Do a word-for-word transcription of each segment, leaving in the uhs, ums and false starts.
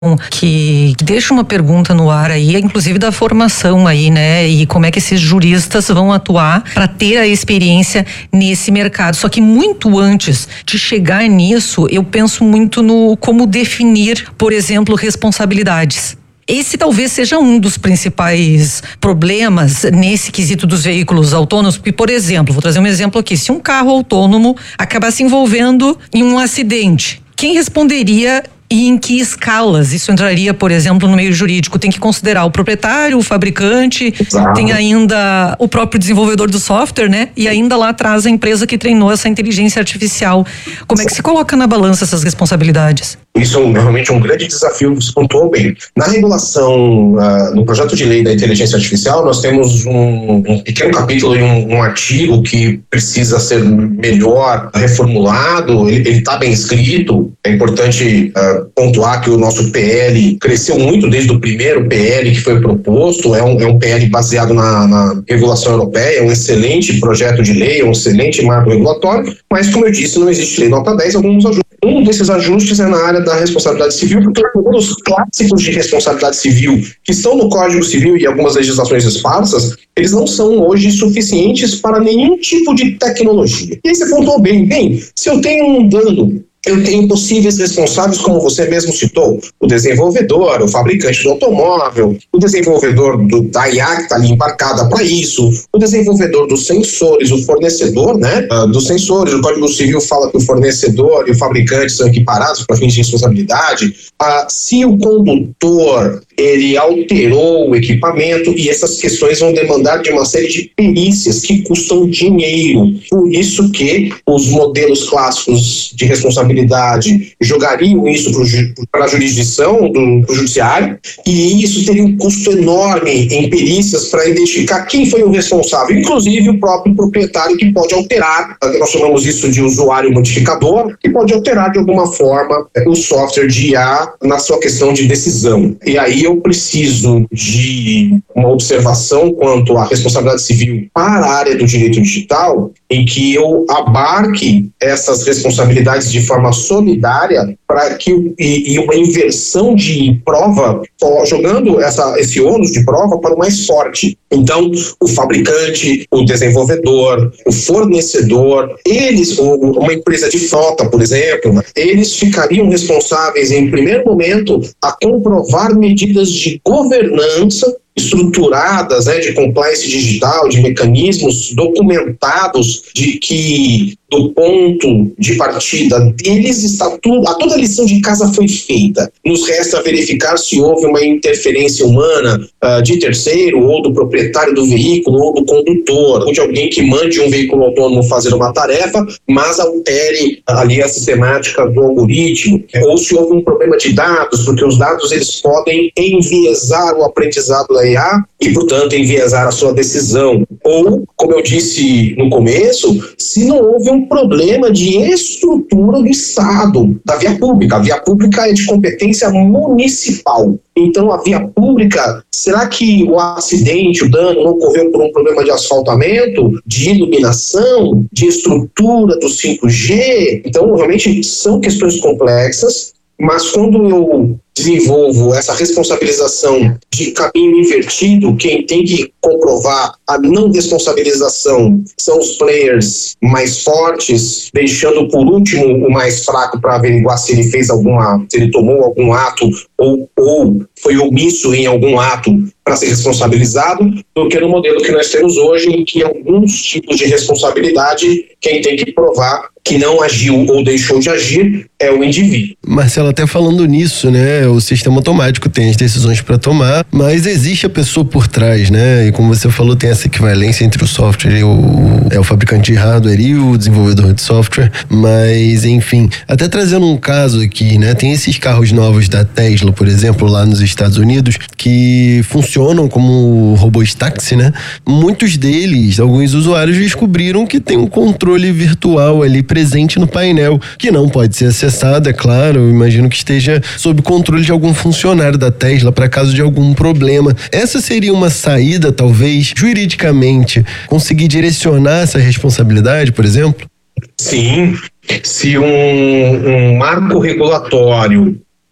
que deixa uma pergunta no ar aí, inclusive da formação aí, né? E como é que esses juristas vão atuar para ter a experiência nesse mercado. Só que muito antes de chegar nisso, eu penso muito no como definir, por exemplo, responsabilidades. Esse talvez seja um dos principais problemas nesse quesito dos veículos autônomos, porque, por exemplo, vou trazer um exemplo aqui, se um carro autônomo acabar se envolvendo em um acidente, quem responderia e em que escalas isso entraria, por exemplo, no meio jurídico? Tem que considerar o proprietário, o fabricante, Exato. Tem ainda o próprio desenvolvedor do software, né? E ainda lá atrás a empresa que treinou essa inteligência artificial. Como é que se coloca na balança essas responsabilidades? Isso é realmente um grande desafio, você pontuou bem. Na regulação, uh, no projeto de lei da inteligência artificial, nós temos um, um pequeno capítulo e um, um artigo que precisa ser melhor reformulado, ele está bem escrito. É importante uh, pontuar que o nosso P L cresceu muito desde o primeiro P L que foi proposto, é um, é um P L baseado na, na regulação europeia, é um excelente projeto de lei, é um excelente marco regulatório, mas, como eu disse, não existe lei nota dez, alguns ajustes. Um desses ajustes é na área da responsabilidade civil, porque os clássicos de responsabilidade civil que estão no Código Civil e algumas legislações esparsas, eles não são hoje suficientes para nenhum tipo de tecnologia. E aí você pontuou bem, bem, se eu tenho um dano, eu tenho possíveis responsáveis, como você mesmo citou, o desenvolvedor, o fabricante do automóvel, o desenvolvedor do, da I A que está ali embarcada para isso, o desenvolvedor dos sensores, o fornecedor, né, uh, dos sensores. O Código Civil fala que o fornecedor e o fabricante são equiparados para fins de responsabilidade. Uh, se o condutor ele alterou o equipamento, e essas questões vão demandar de uma série de perícias que custam dinheiro. Por isso que os modelos clássicos de responsabilidade jogariam isso para a jurisdição do pro judiciário, e isso teria um custo enorme em perícias para identificar quem foi o responsável, inclusive o próprio proprietário, que pode alterar, nós chamamos isso de usuário modificador, que pode alterar de alguma forma o software de I A na sua questão de decisão. E aí eu preciso de uma observação quanto à responsabilidade civil para a área do direito digital, em que eu abarque essas responsabilidades de forma solidária para que e, e uma inversão de prova, jogando essa, esse ônus de prova para o mais forte. Então, o fabricante, o desenvolvedor, o fornecedor, eles, uma empresa de frota, por exemplo, eles ficariam responsáveis, em primeiro momento, a comprovar medidas de governança estruturadas, né, de compliance digital, de mecanismos documentados de que do ponto de partida deles está tudo, a toda a lição de casa foi feita. Nos resta verificar se houve uma interferência humana uh, de terceiro, ou do proprietário do veículo, ou do condutor, ou de alguém que mande um veículo autônomo fazer uma tarefa, mas altere ali a sistemática do algoritmo, ou se houve um problema de dados, porque os dados eles podem enviesar o aprendizado da I A e, portanto, enviesar a sua decisão. Ou, como eu disse no começo, se não houve um problema de estrutura do Estado, da via pública. A via pública é de competência municipal. Então, a via pública, será que o acidente, o dano, não ocorreu por um problema de asfaltamento, de iluminação, de estrutura do cinco G? Então, realmente, são questões complexas, mas quando eu desenvolvo essa responsabilização de caminho invertido, quem tem que comprovar a não responsabilização são os players mais fortes, deixando por último o mais fraco para averiguar se ele fez alguma, se ele tomou algum ato ou, ou foi omisso em algum ato para ser responsabilizado, do que no modelo que nós temos hoje, em que alguns tipos de responsabilidade, quem tem que provar que não agiu ou deixou de agir é o indivíduo. Marcelo, até falando nisso, né, o sistema automático tem as decisões para tomar, mas existe a pessoa por trás, né, e como você falou, tem essa equivalência entre o software e o, é, o fabricante de hardware e o desenvolvedor de software, mas enfim, até trazendo um caso aqui, né, tem esses carros novos da Tesla, por exemplo, lá nos Estados Unidos, que funcionam como robôs táxi, né, muitos deles, alguns usuários descobriram que tem um controle virtual ali presente no painel, que não pode ser acessado, é claro, eu imagino que esteja sob controle de algum funcionário da Tesla para caso de algum problema. Essa seria uma saída, talvez, juridicamente, conseguir direcionar essa responsabilidade, por exemplo? Sim, se um, um marco regulatório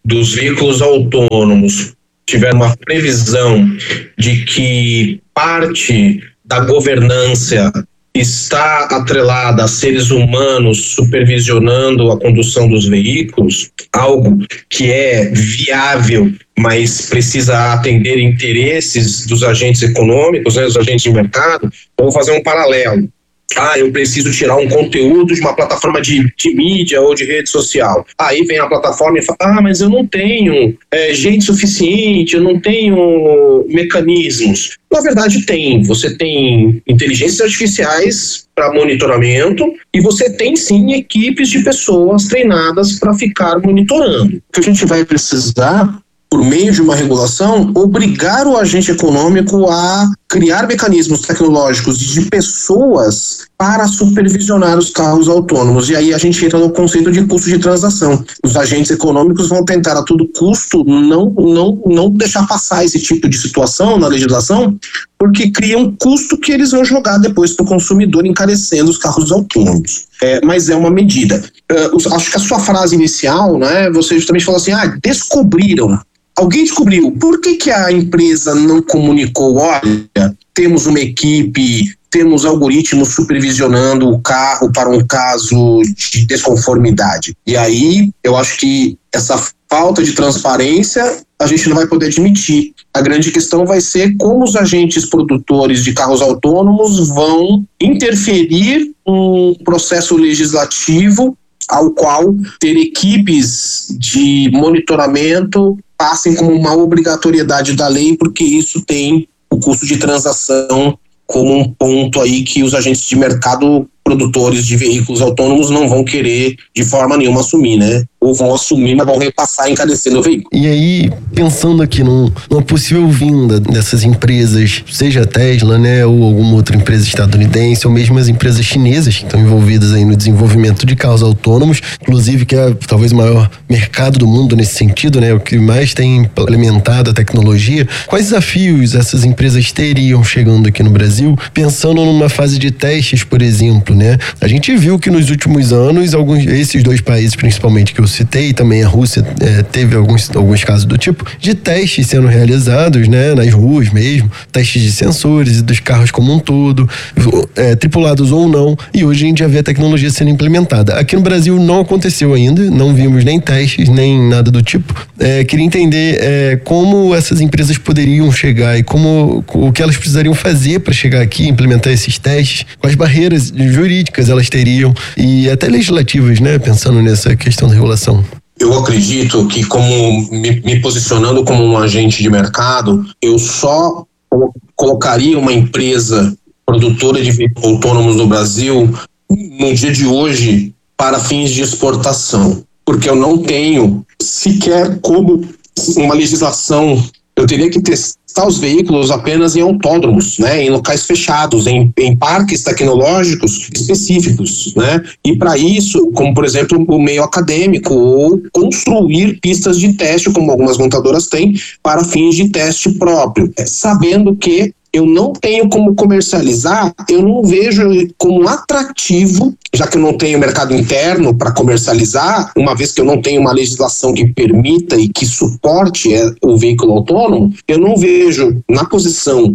dos veículos autônomos tiver uma previsão de que parte da governança está atrelada a seres humanos supervisionando a condução dos veículos, algo que é viável, mas precisa atender interesses dos agentes econômicos, né, dos agentes de mercado, eu vou fazer um paralelo. Ah, eu preciso tirar um conteúdo de uma plataforma de, de mídia ou de rede social. Aí vem a plataforma e fala, ah, mas eu não tenho é, gente suficiente, eu não tenho mecanismos. Na verdade tem, você tem inteligências artificiais para monitoramento e você tem sim equipes de pessoas treinadas para ficar monitorando. O que a gente vai precisar, por meio de uma regulação, obrigar o agente econômico a criar mecanismos tecnológicos de pessoas para supervisionar os carros autônomos. E aí a gente entra no conceito de custo de transação. Os agentes econômicos vão tentar a todo custo não, não, não deixar passar esse tipo de situação na legislação, porque cria um custo que eles vão jogar depois para o consumidor, encarecendo os carros autônomos. É, mas é uma medida. Uh, acho que a sua frase inicial, né, você justamente falou assim, ah, descobriram. Alguém descobriu, por que que a empresa não comunicou? Olha, temos uma equipe, temos algoritmos supervisionando o carro para um caso de desconformidade. E aí, eu acho que essa falta de transparência a gente não vai poder admitir. A grande questão vai ser como os agentes produtores de carros autônomos vão interferir no processo legislativo ao qual ter equipes de monitoramento passem como uma obrigatoriedade da lei, porque isso tem o custo de transação como um ponto aí que os agentes de mercado produtores de veículos autônomos não vão querer de forma nenhuma assumir, né? Ou vão assumir, mas vão repassar encarecendo o veículo. E aí, pensando aqui num, numa possível vinda dessas empresas, seja a Tesla, né, ou alguma outra empresa estadunidense, ou mesmo as empresas chinesas que estão envolvidas aí no desenvolvimento de carros autônomos, inclusive que é talvez o maior mercado do mundo nesse sentido, né, o que mais tem implementado a tecnologia. Quais desafios essas empresas teriam chegando aqui no Brasil, pensando numa fase de testes, por exemplo, né? A gente viu que nos últimos anos, alguns, esses dois países principalmente que eu citei, também a Rússia é, teve alguns, alguns casos do tipo, de testes sendo realizados, né, nas ruas mesmo, testes de sensores e dos carros como um todo, é, tripulados ou não, e hoje a gente já vê a tecnologia sendo implementada. Aqui no Brasil não aconteceu ainda, não vimos nem testes, nem nada do tipo. É, queria entender é, como essas empresas poderiam chegar e como, o que elas precisariam fazer para chegar aqui, implementar esses testes, quais barreiras jurídicas elas teriam e até legislativas, né, pensando nessa questão da regulação. Eu acredito que, como me, me posicionando como um agente de mercado, eu só colocaria uma empresa produtora de veículos autônomos no Brasil no dia de hoje para fins de exportação, porque eu não tenho sequer como uma legislação. Eu teria que testar os veículos apenas em autódromos, né, em locais fechados, em, em parques tecnológicos específicos, né, e para isso, como por exemplo o meio acadêmico, ou construir pistas de teste, como algumas montadoras têm, para fins de teste próprio, sabendo que eu não tenho como comercializar, eu não vejo como atrativo, já que eu não tenho mercado interno para comercializar, uma vez que eu não tenho uma legislação que permita e que suporte o veículo autônomo, eu não vejo na posição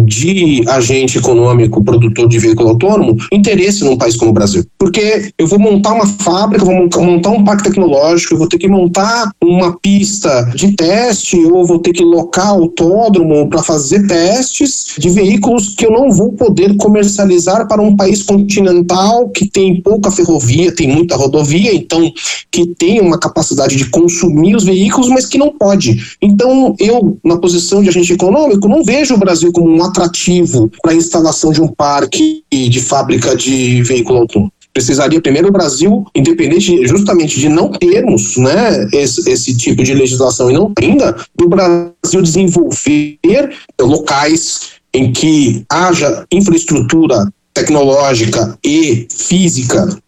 de agente econômico produtor de veículo autônomo interesse num país como o Brasil. Porque eu vou montar uma fábrica, vou montar um parque tecnológico, eu vou ter que montar uma pista de teste, ou vou ter que locar autódromo para fazer testes de veículos que eu não vou poder comercializar para um país continental que tem pouca ferrovia, tem muita rodovia, então que tem uma capacidade de consumir os veículos, mas que não pode. Então eu, na posição de agente econômico, não vejo o Brasil como um atrativo para a instalação de um parque de fábrica de veículo autônomo. Precisaria primeiro o Brasil, independente justamente de não termos, né, esse, esse tipo de legislação e não ainda, do Brasil desenvolver locais em que haja infraestrutura tecnológica e física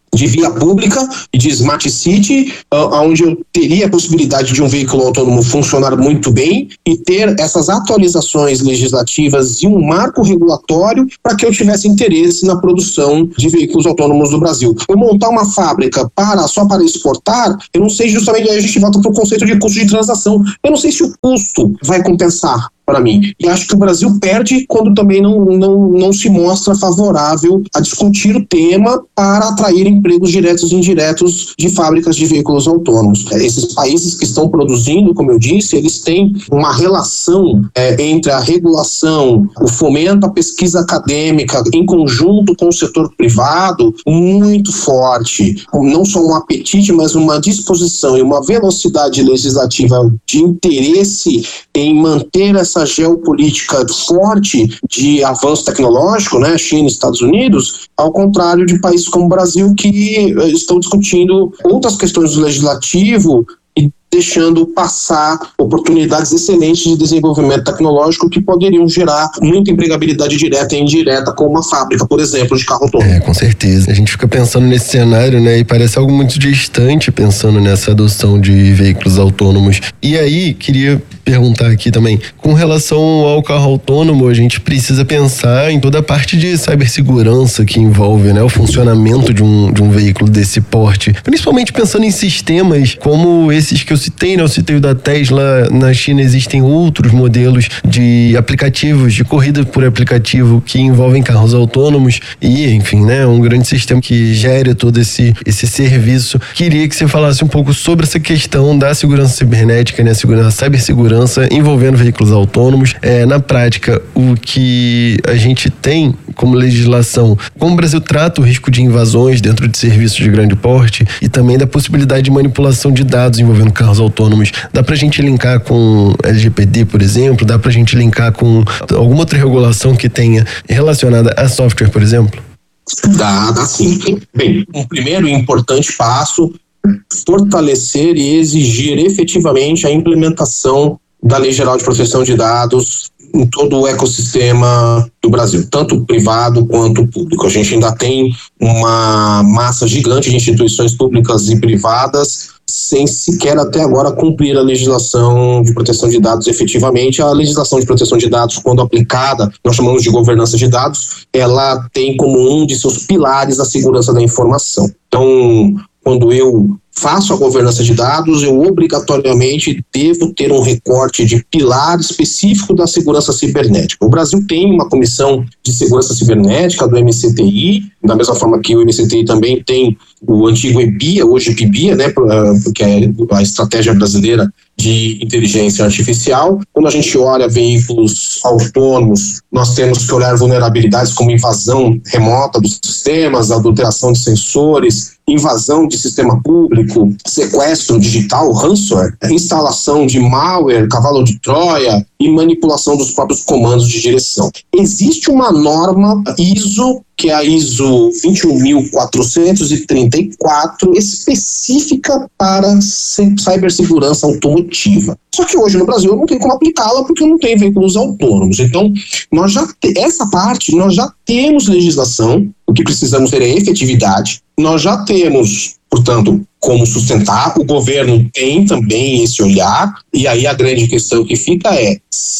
de via pública e de Smart City, onde eu teria a possibilidade de um veículo autônomo funcionar muito bem e ter essas atualizações legislativas e um marco regulatório para que eu tivesse interesse na produção de veículos autônomos no Brasil. Eu montar uma fábrica para, só para exportar, eu não sei, justamente aí a gente volta para o conceito de custo de transação. Eu não sei se o custo vai compensar para mim. E acho que o Brasil perde quando também não, não, não se mostra favorável a discutir o tema para atrair empregos diretos e indiretos de fábricas de veículos autônomos. Esses países que estão produzindo, como eu disse, eles têm uma relação é, entre a regulação, o fomento à pesquisa acadêmica em conjunto com o setor privado muito forte. Não só um apetite, mas uma disposição e uma velocidade legislativa de interesse em manter essa geopolítica forte de avanço tecnológico, né, China e Estados Unidos, ao contrário de países como o Brasil que estão discutindo outras questões do legislativo e deixando passar oportunidades excelentes de desenvolvimento tecnológico que poderiam gerar muita empregabilidade direta e indireta, como uma fábrica, por exemplo, de carro autônomo. É, com certeza. A gente fica pensando nesse cenário, né, e parece algo muito distante pensando nessa adoção de veículos autônomos. E aí, queria perguntar aqui também, com relação ao carro autônomo, a gente precisa pensar em toda a parte de cibersegurança que envolve, né, o funcionamento de um, de um veículo desse porte, principalmente pensando em sistemas como esses que eu citei, né, eu citei o da Tesla. Na China existem outros modelos de aplicativos, de corrida por aplicativo que envolvem carros autônomos e, enfim, né, um grande sistema que gera todo esse, esse serviço. Queria que você falasse um pouco sobre essa questão da segurança cibernética, né, a cibersegurança envolvendo veículos autônomos. É, na prática, o que a gente tem como legislação, como o Brasil trata o risco de invasões dentro de serviços de grande porte e também da possibilidade de manipulação de dados envolvendo carros autônomos. Dá pra gente linkar com L G P D, por exemplo? Dá pra gente linkar com alguma outra regulação que tenha relacionada a software, por exemplo? Dá, dá sim. Bem, um primeiro e importante passo, fortalecer e exigir efetivamente a implementação da Lei Geral de Proteção de Dados em todo o ecossistema do Brasil, tanto privado quanto público. A gente ainda tem uma massa gigante de instituições públicas e privadas sem sequer até agora cumprir a legislação de proteção de dados efetivamente. A legislação de proteção de dados, quando aplicada, nós chamamos de governança de dados, ela tem como um de seus pilares a segurança da informação. Então, quando eu faço a governança de dados, eu obrigatoriamente devo ter um recorte de pilar específico da segurança cibernética. O Brasil tem uma comissão de segurança cibernética do M C T I, da mesma forma que o M C T I também tem o antigo EBIA, hoje PIBIA, né, porque é a Estratégia Brasileira de Inteligência Artificial. Quando a gente olha veículos autônomos, nós temos que olhar vulnerabilidades como invasão remota dos sistemas, adulteração de sensores, invasão de sistema público, sequestro digital, ransomware, instalação de malware, cavalo de Troia e manipulação dos próprios comandos de direção. Existe uma norma I S O, que é a I S O vinte e um mil quatrocentos e trinta e quatro, específica para cibersegurança automotiva. Só que hoje no Brasil eu não tenho como aplicá-la porque eu não tenho veículos autônomos. Então, nós já te, essa parte, nós já temos legislação, o que precisamos ter é efetividade. Nós já temos, portanto, como sustentar, o governo tem também esse olhar, e aí a grande questão que fica é,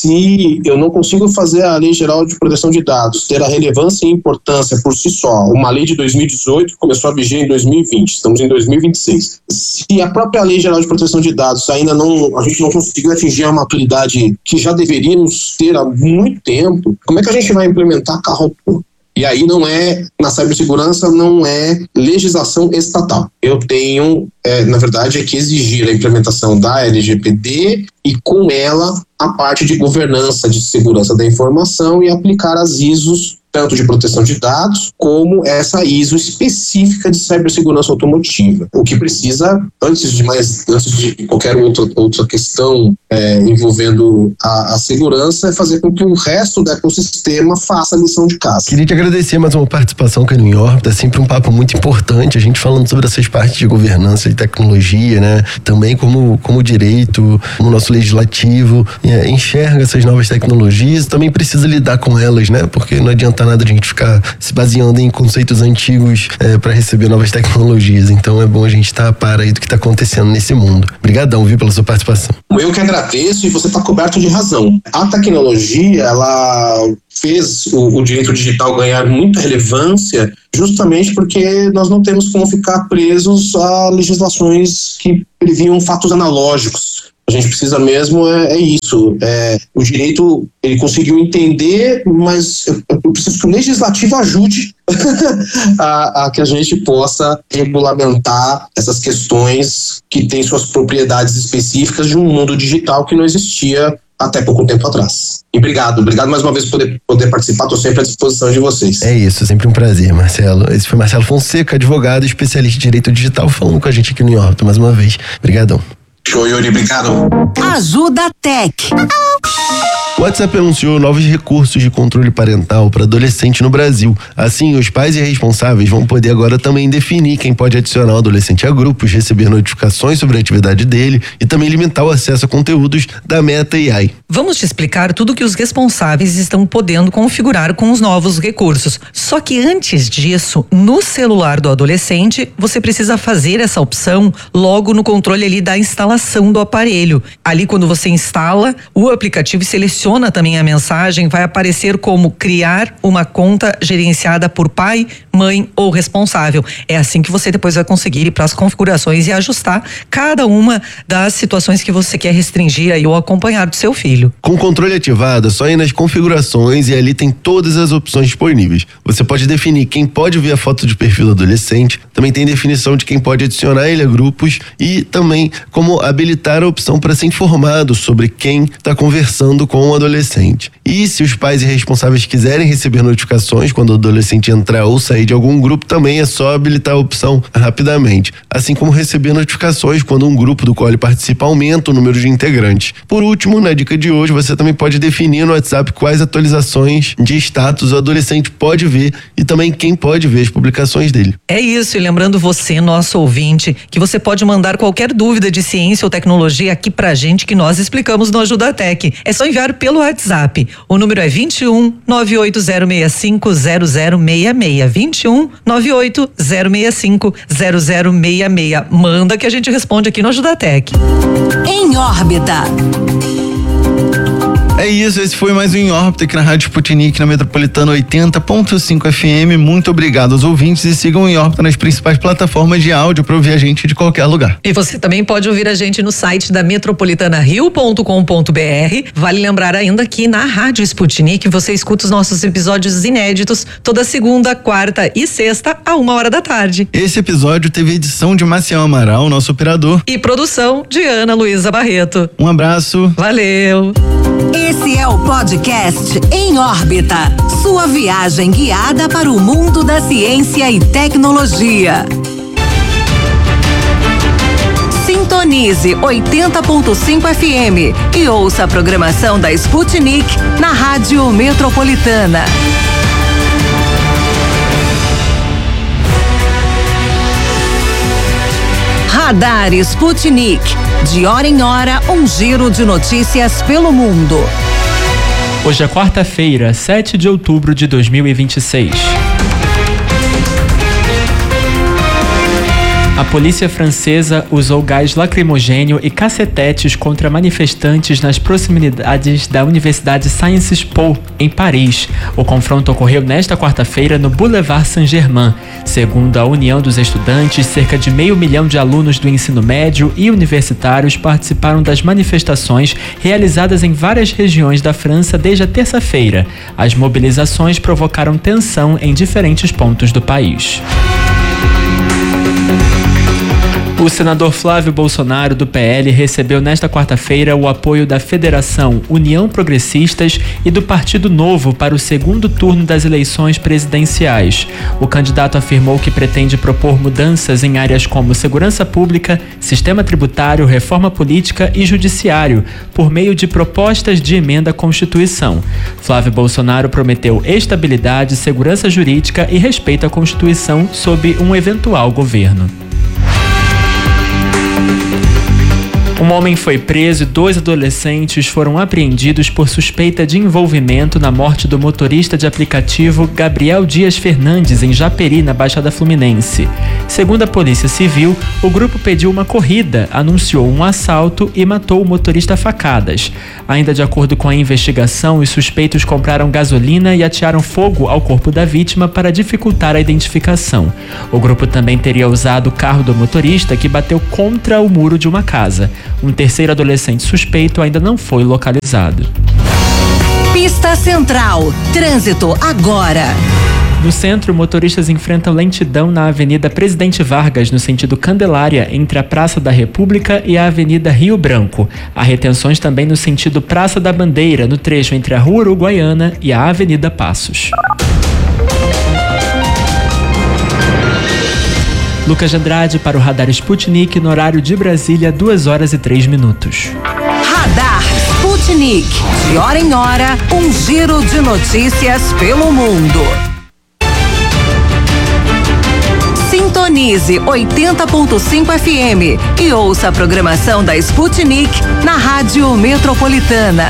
se eu não consigo fazer a Lei Geral de Proteção de Dados ter a relevância e importância por si só, uma lei de dois mil e dezoito que começou a viger em dois mil e vinte, estamos em dois mil e vinte e seis, se a própria Lei Geral de Proteção de Dados ainda não, a gente não conseguiu atingir a maturidade que já deveríamos ter há muito tempo, como é que a gente vai implementar carro autônomo? E aí não é, na cibersegurança não é legislação estatal. Eu tenho, é, na verdade, é que exigir a implementação da L G P D e com ela a parte de governança de segurança da informação e aplicar as I S Os, tanto de proteção de dados, como essa I S O específica de cibersegurança automotiva. O que precisa, antes de mais, antes de qualquer outra, outra questão é, envolvendo a, a segurança, é fazer com que o resto do ecossistema faça a lição de casa. Queria te agradecer mais uma participação aqui no Em Órbita, é sempre um papo muito importante, a gente falando sobre essas partes de governança e tecnologia, né? Também como, como direito, como nosso legislativo é, enxerga essas novas tecnologias, também precisa lidar com elas, né? Porque não adianta adianta nada a gente ficar se baseando em conceitos antigos é, para receber novas tecnologias. Então é bom a gente estar a par aí do que está acontecendo nesse mundo. Obrigadão, viu, pela sua participação. Eu que agradeço, e você está coberto de razão. A tecnologia, ela fez o, o direito digital ganhar muita relevância justamente porque nós não temos como ficar presos a legislações que previam fatos analógicos. A gente precisa mesmo, é, é isso, é, o direito ele conseguiu entender, mas eu, eu preciso que o legislativo ajude a, a que a gente possa regulamentar essas questões que têm suas propriedades específicas de um mundo digital que não existia até pouco tempo atrás. E obrigado, obrigado mais uma vez por poder, poder participar, estou sempre à disposição de vocês. É isso, sempre um prazer, Marcelo. Esse foi Marcelo Fonseca, advogado, especialista em direito digital, falando com a gente aqui no Em Órbita mais uma vez. Obrigadão. Show, Yuri, obrigado. Ajuda Tech. O WhatsApp anunciou novos recursos de controle parental para adolescente no Brasil. Assim, os pais e responsáveis vão poder agora também definir quem pode adicionar o adolescente a grupos, receber notificações sobre a atividade dele e também limitar o acesso a conteúdos da Meta e A I. Vamos te explicar tudo que os responsáveis estão podendo configurar com os novos recursos. Só que antes disso, no celular do adolescente, você precisa fazer essa opção logo no controle ali da instalação do aparelho. Ali, quando você instala o aplicativo e seleciona também a mensagem, vai aparecer como criar uma conta gerenciada por pai, mãe ou responsável. É assim que você depois vai conseguir ir para as configurações e ajustar cada uma das situações que você quer restringir aí ou acompanhar do seu filho. Com o controle ativado, é só ir nas configurações e ali tem todas as opções disponíveis. Você pode definir quem pode ver a foto de perfil do adolescente, também tem definição de quem pode adicionar ele a grupos e também como habilitar a opção para ser informado sobre quem está conversando com o adolescente. E se os pais e responsáveis quiserem receber notificações quando o adolescente entrar ou sair de algum grupo, também é só habilitar a opção rapidamente. Assim como receber notificações quando um grupo do qual ele participa aumenta o número de integrantes. Por último, na dica de hoje, você também pode definir no WhatsApp quais atualizações de status o adolescente pode ver e também quem pode ver as publicações dele. É isso, e lembrando você, nosso ouvinte, que você pode mandar qualquer dúvida de ciência ou tecnologia aqui pra gente que nós explicamos no Ajuda Tech. É só enviar pelo WhatsApp. O número é vinte e um, nove oito zero seis cinco, zero zero seis seis. vinte e um, nove oito zero seis cinco, zero zero seis seis. Manda que a gente responde aqui no Ajuda Tech. Em Órbita. É isso, esse foi mais um Em Órbita aqui na Rádio Sputnik, na Metropolitana oitenta ponto cinco F M. Muito obrigado aos ouvintes e sigam Em Órbita nas principais plataformas de áudio para ouvir a gente de qualquer lugar. E você também pode ouvir a gente no site da metropolitana rio ponto com ponto b r. Vale lembrar ainda que na Rádio Sputnik você escuta os nossos episódios inéditos toda segunda, quarta e sexta a uma hora da tarde. Esse episódio teve edição de Maciel Amaral, nosso operador, e produção de Ana Luísa Barreto. Um abraço. Valeu. Esse é o podcast Em Órbita, sua viagem guiada para o mundo da ciência e tecnologia. Sintonize oitenta ponto cinco F M e ouça a programação da Sputnik na Rádio Metropolitana. Radar Sputnik. De hora em hora, um giro de notícias pelo mundo. Hoje é quarta-feira, sete de outubro de dois mil e vinte e seis. A polícia francesa usou gás lacrimogênio e cacetetes contra manifestantes nas proximidades da Universidade Sciences Po, em Paris. O confronto ocorreu nesta quarta-feira no Boulevard Saint-Germain. Segundo a União dos Estudantes, cerca de meio milhão de alunos do ensino médio e universitários participaram das manifestações realizadas em várias regiões da França desde a terça-feira. As mobilizações provocaram tensão em diferentes pontos do país. O senador Flávio Bolsonaro, do P L, recebeu nesta quarta-feira o apoio da Federação União Progressistas e do Partido Novo para o segundo turno das eleições presidenciais. O candidato afirmou que pretende propor mudanças em áreas como segurança pública, sistema tributário, reforma política e judiciário, por meio de propostas de emenda à Constituição. Flávio Bolsonaro prometeu estabilidade, segurança jurídica e respeito à Constituição sob um eventual governo. Um homem foi preso e dois adolescentes foram apreendidos por suspeita de envolvimento na morte do motorista de aplicativo Gabriel Dias Fernandes, em Japeri, na Baixada Fluminense. Segundo a Polícia Civil, o grupo pediu uma corrida, anunciou um assalto e matou o motorista a facadas. Ainda de acordo com a investigação, os suspeitos compraram gasolina e atearam fogo ao corpo da vítima para dificultar a identificação. O grupo também teria usado o carro do motorista, que bateu contra o muro de uma casa. Um terceiro adolescente suspeito ainda não foi localizado. Pista Central. Trânsito agora. No centro, motoristas enfrentam lentidão na Avenida Presidente Vargas, no sentido Candelária, entre a Praça da República e a Avenida Rio Branco. Há retenções também no sentido Praça da Bandeira, no trecho entre a Rua Uruguaiana e a Avenida Passos. Lucas de Andrade para o Radar Sputnik, no horário de Brasília, duas horas e três minutos. Radar Sputnik. De hora em hora, um giro de notícias pelo mundo. Sintonize oitenta ponto cinco F M e ouça a programação da Sputnik na Rádio Metropolitana.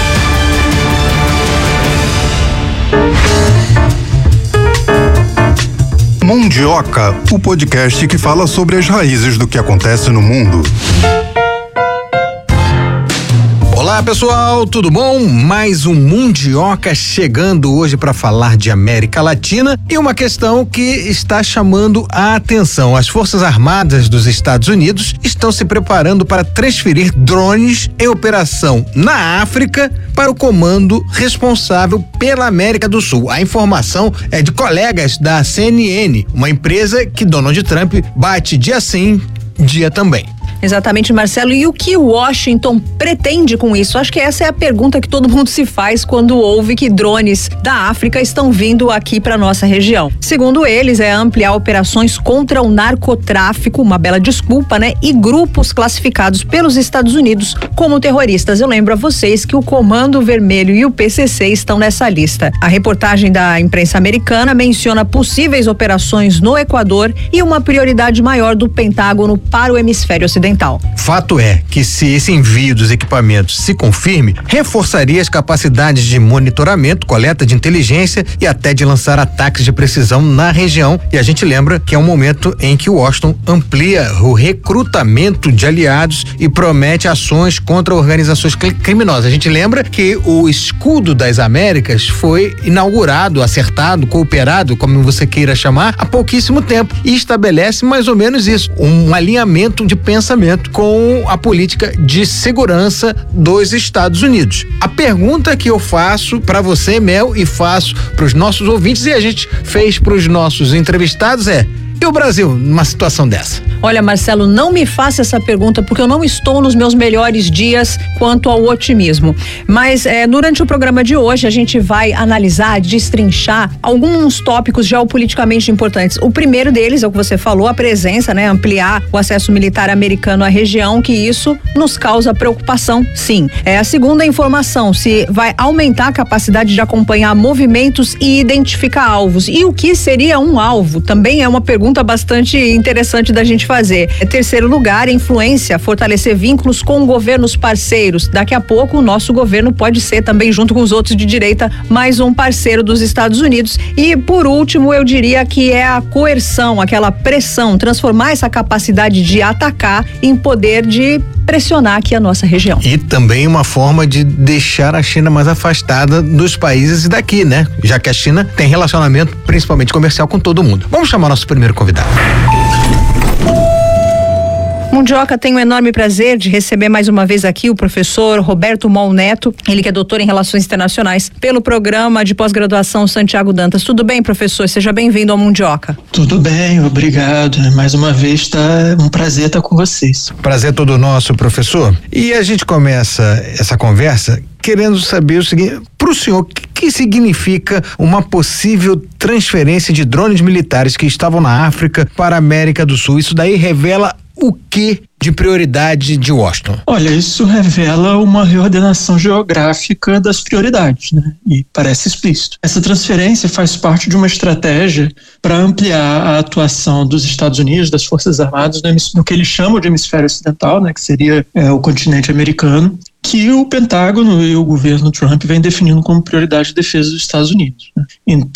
Mundioca, o podcast que fala sobre as raízes do que acontece no mundo. Olá pessoal, tudo bom? Mais um Mundioca chegando hoje para falar de América Latina e uma questão que está chamando a atenção. As Forças Armadas dos Estados Unidos estão se preparando para transferir drones em operação na África para o comando responsável pela América do Sul. A informação é de colegas da C N N, uma empresa que Donald Trump bate dia sim, dia também. Exatamente, Marcelo. E o que Washington pretende com isso? Acho que essa é a pergunta que todo mundo se faz quando ouve que drones da África estão vindo aqui para nossa região. Segundo eles, é ampliar operações contra o narcotráfico, uma bela desculpa, né? E grupos classificados pelos Estados Unidos como terroristas. Eu lembro a vocês que o Comando Vermelho e o P C C estão nessa lista. A reportagem da imprensa americana menciona possíveis operações no Equador e uma prioridade maior do Pentágono para o hemisfério ocidental. Fato é que se esse envio dos equipamentos se confirme, reforçaria as capacidades de monitoramento, coleta de inteligência e até de lançar ataques de precisão na região. E a gente lembra que é um momento em que Washington amplia o recrutamento de aliados e promete ações contra organizações criminosas. A gente lembra que o Escudo das Américas foi inaugurado, acertado, cooperado, como você queira chamar, há pouquíssimo tempo e estabelece mais ou menos isso, um alinhamento de pensamento com a política de segurança dos Estados Unidos. A pergunta que eu faço para você, Mel, e faço para os nossos ouvintes e a gente fez para os nossos entrevistados é: e o Brasil numa situação dessa? Olha, Marcelo, não me faça essa pergunta porque eu não estou nos meus melhores dias quanto ao otimismo. Mas é, durante o programa de hoje a gente vai analisar, destrinchar alguns tópicos geopoliticamente importantes. O primeiro deles é o que você falou, a presença, né? Ampliar o acesso militar americano à região, que isso nos causa preocupação, sim. É, a segunda informação, se vai aumentar a capacidade de acompanhar movimentos e identificar alvos. E o que seria um alvo? Também é uma pergunta bastante interessante da gente fazer. É, terceiro lugar, influência, fortalecer vínculos com governos parceiros. Daqui a pouco o nosso governo pode ser também, junto com os outros de direita, mais um parceiro dos Estados Unidos. E por último, eu diria que é a coerção, aquela pressão, transformar essa capacidade de atacar em poder de pressionar aqui a nossa região. E também uma forma de deixar a China mais afastada dos países daqui, né? Já que a China tem relacionamento principalmente comercial com todo mundo. Vamos chamar nosso primeiro convidado. Mundioca, tenho um enorme prazer de receber mais uma vez aqui o professor Roberto Mol Neto, ele que é doutor em Relações Internacionais, pelo programa de pós-graduação Santiago Dantas. Tudo bem, professor? Seja bem-vindo ao Mundioca. Tudo bem, obrigado. Mais uma vez, tá um prazer estar com vocês. Prazer todo nosso, professor. E a gente começa essa conversa querendo saber o seguinte: para o senhor, o que, que significa uma possível transferência de drones militares que estavam na África para a América do Sul? Isso daí revela o que de prioridade de Washington? Olha, isso revela uma reordenação geográfica das prioridades, né? E parece explícito. Essa transferência faz parte de uma estratégia para ampliar a atuação dos Estados Unidos, das Forças Armadas, no, no que eles chamam de hemisfério ocidental, né? Que seria é, o continente americano, que o Pentágono e o governo Trump vem definindo como prioridade de defesa dos Estados Unidos, né?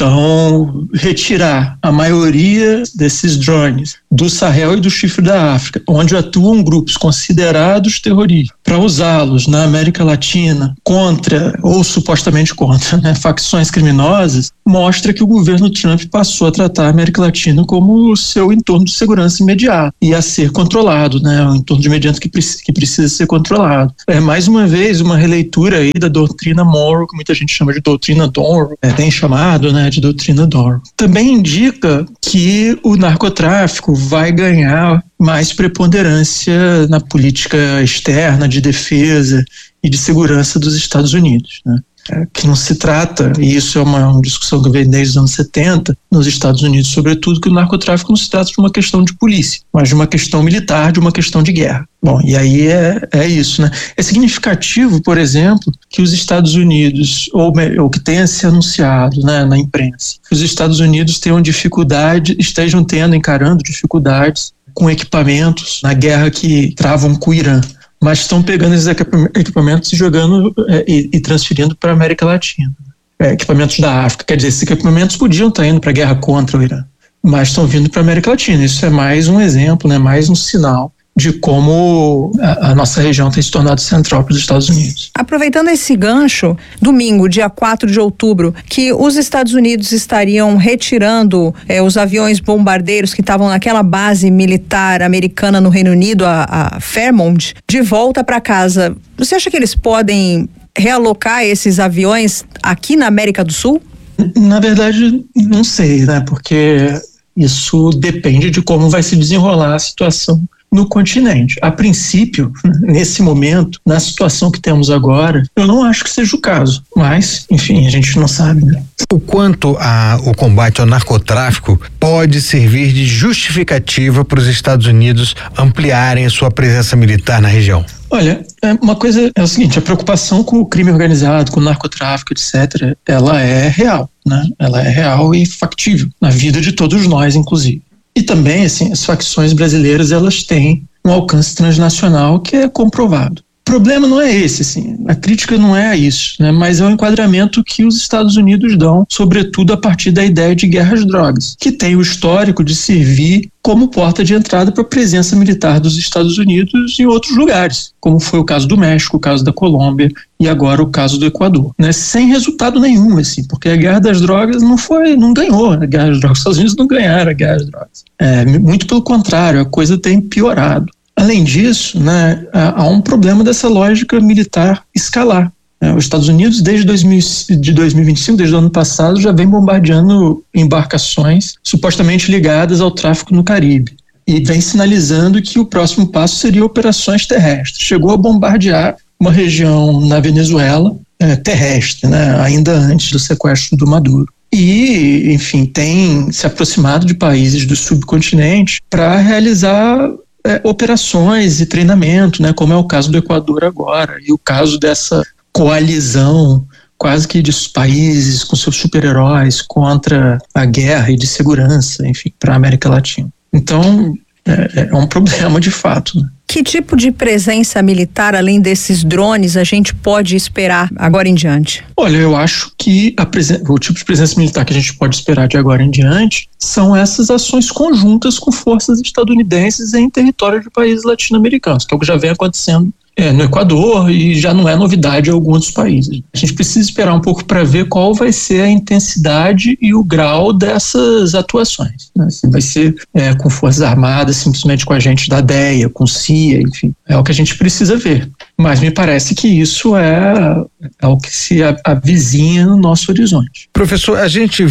Então, retirar a maioria desses drones do Sahel e do Chifre da África, onde atuam grupos considerados terroristas, para usá-los na América Latina contra, ou supostamente contra, né, facções criminosas, mostra que o governo Trump passou a tratar a América Latina como o seu entorno de segurança imediato e a ser controlado, né, um entorno de imediato que, que precisa ser controlado. É mais uma vez uma releitura aí da doutrina Monroe, que muita gente chama de doutrina Monroe, é bem chamado, né, de doutrina Monroe. Também indica que o narcotráfico vai ganhar mais preponderância na política externa de defesa e de segurança dos Estados Unidos, né? É, que não se trata, e isso é uma, uma discussão que vem desde os anos setenta, nos Estados Unidos, sobretudo, que o narcotráfico não se trata de uma questão de polícia, mas de uma questão militar, de uma questão de guerra. Bom, e aí é, é isso, né? É significativo, por exemplo, que os Estados Unidos, ou, ou que tenha se anunciado, né, na imprensa, que os Estados Unidos tenham dificuldade, estejam tendo, encarando dificuldades com equipamentos na guerra que travam com o Irã, mas estão pegando esses equipamentos e jogando é, e, e transferindo para a América Latina. É, equipamentos da África, quer dizer, esses equipamentos podiam estar indo para a guerra contra o Irã, mas estão vindo para a América Latina. Isso é mais um exemplo, né, mais um sinal de como a, a nossa região tem se tornado central para os Estados Unidos. Aproveitando esse gancho, domingo, dia quatro de outubro, que os Estados Unidos estariam retirando eh, os aviões bombardeiros que estavam naquela base militar americana no Reino Unido, a, a Fairmont, de volta para casa. Você acha que eles podem realocar esses aviões aqui na América do Sul? Na verdade, não sei, né? Porque isso depende de como vai se desenrolar a situação no continente. A princípio, nesse momento, na situação que temos agora, eu não acho que seja o caso, mas, enfim, a gente não sabe, né? O quanto a, o combate ao narcotráfico pode servir de justificativa para os Estados Unidos ampliarem a sua presença militar na região? Olha, uma coisa é o seguinte, a preocupação com o crime organizado, com o narcotráfico, etcétera, ela é real, né? Ela é real e factível na vida de todos nós, inclusive. E também, assim, as facções brasileiras, elas têm um alcance transnacional que é comprovado. O problema não é esse, assim, a crítica não é a isso, né? Mas é o enquadramento que os Estados Unidos dão, sobretudo a partir da ideia de guerra às drogas, que tem o histórico de servir como porta de entrada para a presença militar dos Estados Unidos em outros lugares, como foi o caso do México, o caso da Colômbia e agora o caso do Equador, né? Sem resultado nenhum, assim, porque a guerra das drogas não foi, não ganhou, a guerra das drogas, os Estados Unidos não ganharam a guerra das drogas. É, muito pelo contrário, a coisa tem piorado. Além disso, né, há um problema dessa lógica militar escalar. Os Estados Unidos, desde dois mil, de dois mil e vinte e cinco, desde o ano passado, já vem bombardeando embarcações supostamente ligadas ao tráfico no Caribe. E vem sinalizando que o próximo passo seria operações terrestres. Chegou a bombardear uma região na Venezuela é, terrestre, né, ainda antes do sequestro do Maduro. E, enfim, tem se aproximado de países do subcontinente para realizar É, operações e treinamento, né, como é o caso do Equador agora, e o caso dessa coalizão quase que de países com seus super-heróis contra a guerra e de segurança, enfim, para a América Latina. Então, é, é um problema de fato, né? Que tipo de presença militar, além desses drones, a gente pode esperar agora em diante? Olha, eu acho que a presen- o tipo de presença militar que a gente pode esperar de agora em diante são essas ações conjuntas com forças estadunidenses em território de países latino-americanos, que é o que já vem acontecendo É, no Equador, e já não é novidade em alguns países. A gente precisa esperar um pouco para ver qual vai ser a intensidade e o grau dessas atuações, né? Se vai ser é, com forças armadas, simplesmente com agentes da D E A, com C I A, enfim, é o que a gente precisa ver. Mas me parece que isso é, é o que se avizinha no nosso horizonte. Professor, a gente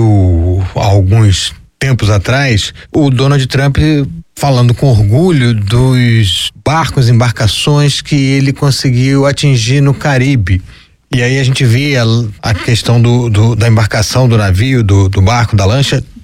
viu há alguns tempos atrás o Donald Trump falando com orgulho dos barcos, embarcações que ele conseguiu atingir no Caribe. E aí a gente via a questão do, do, da embarcação, do navio, do, do barco, da lancha,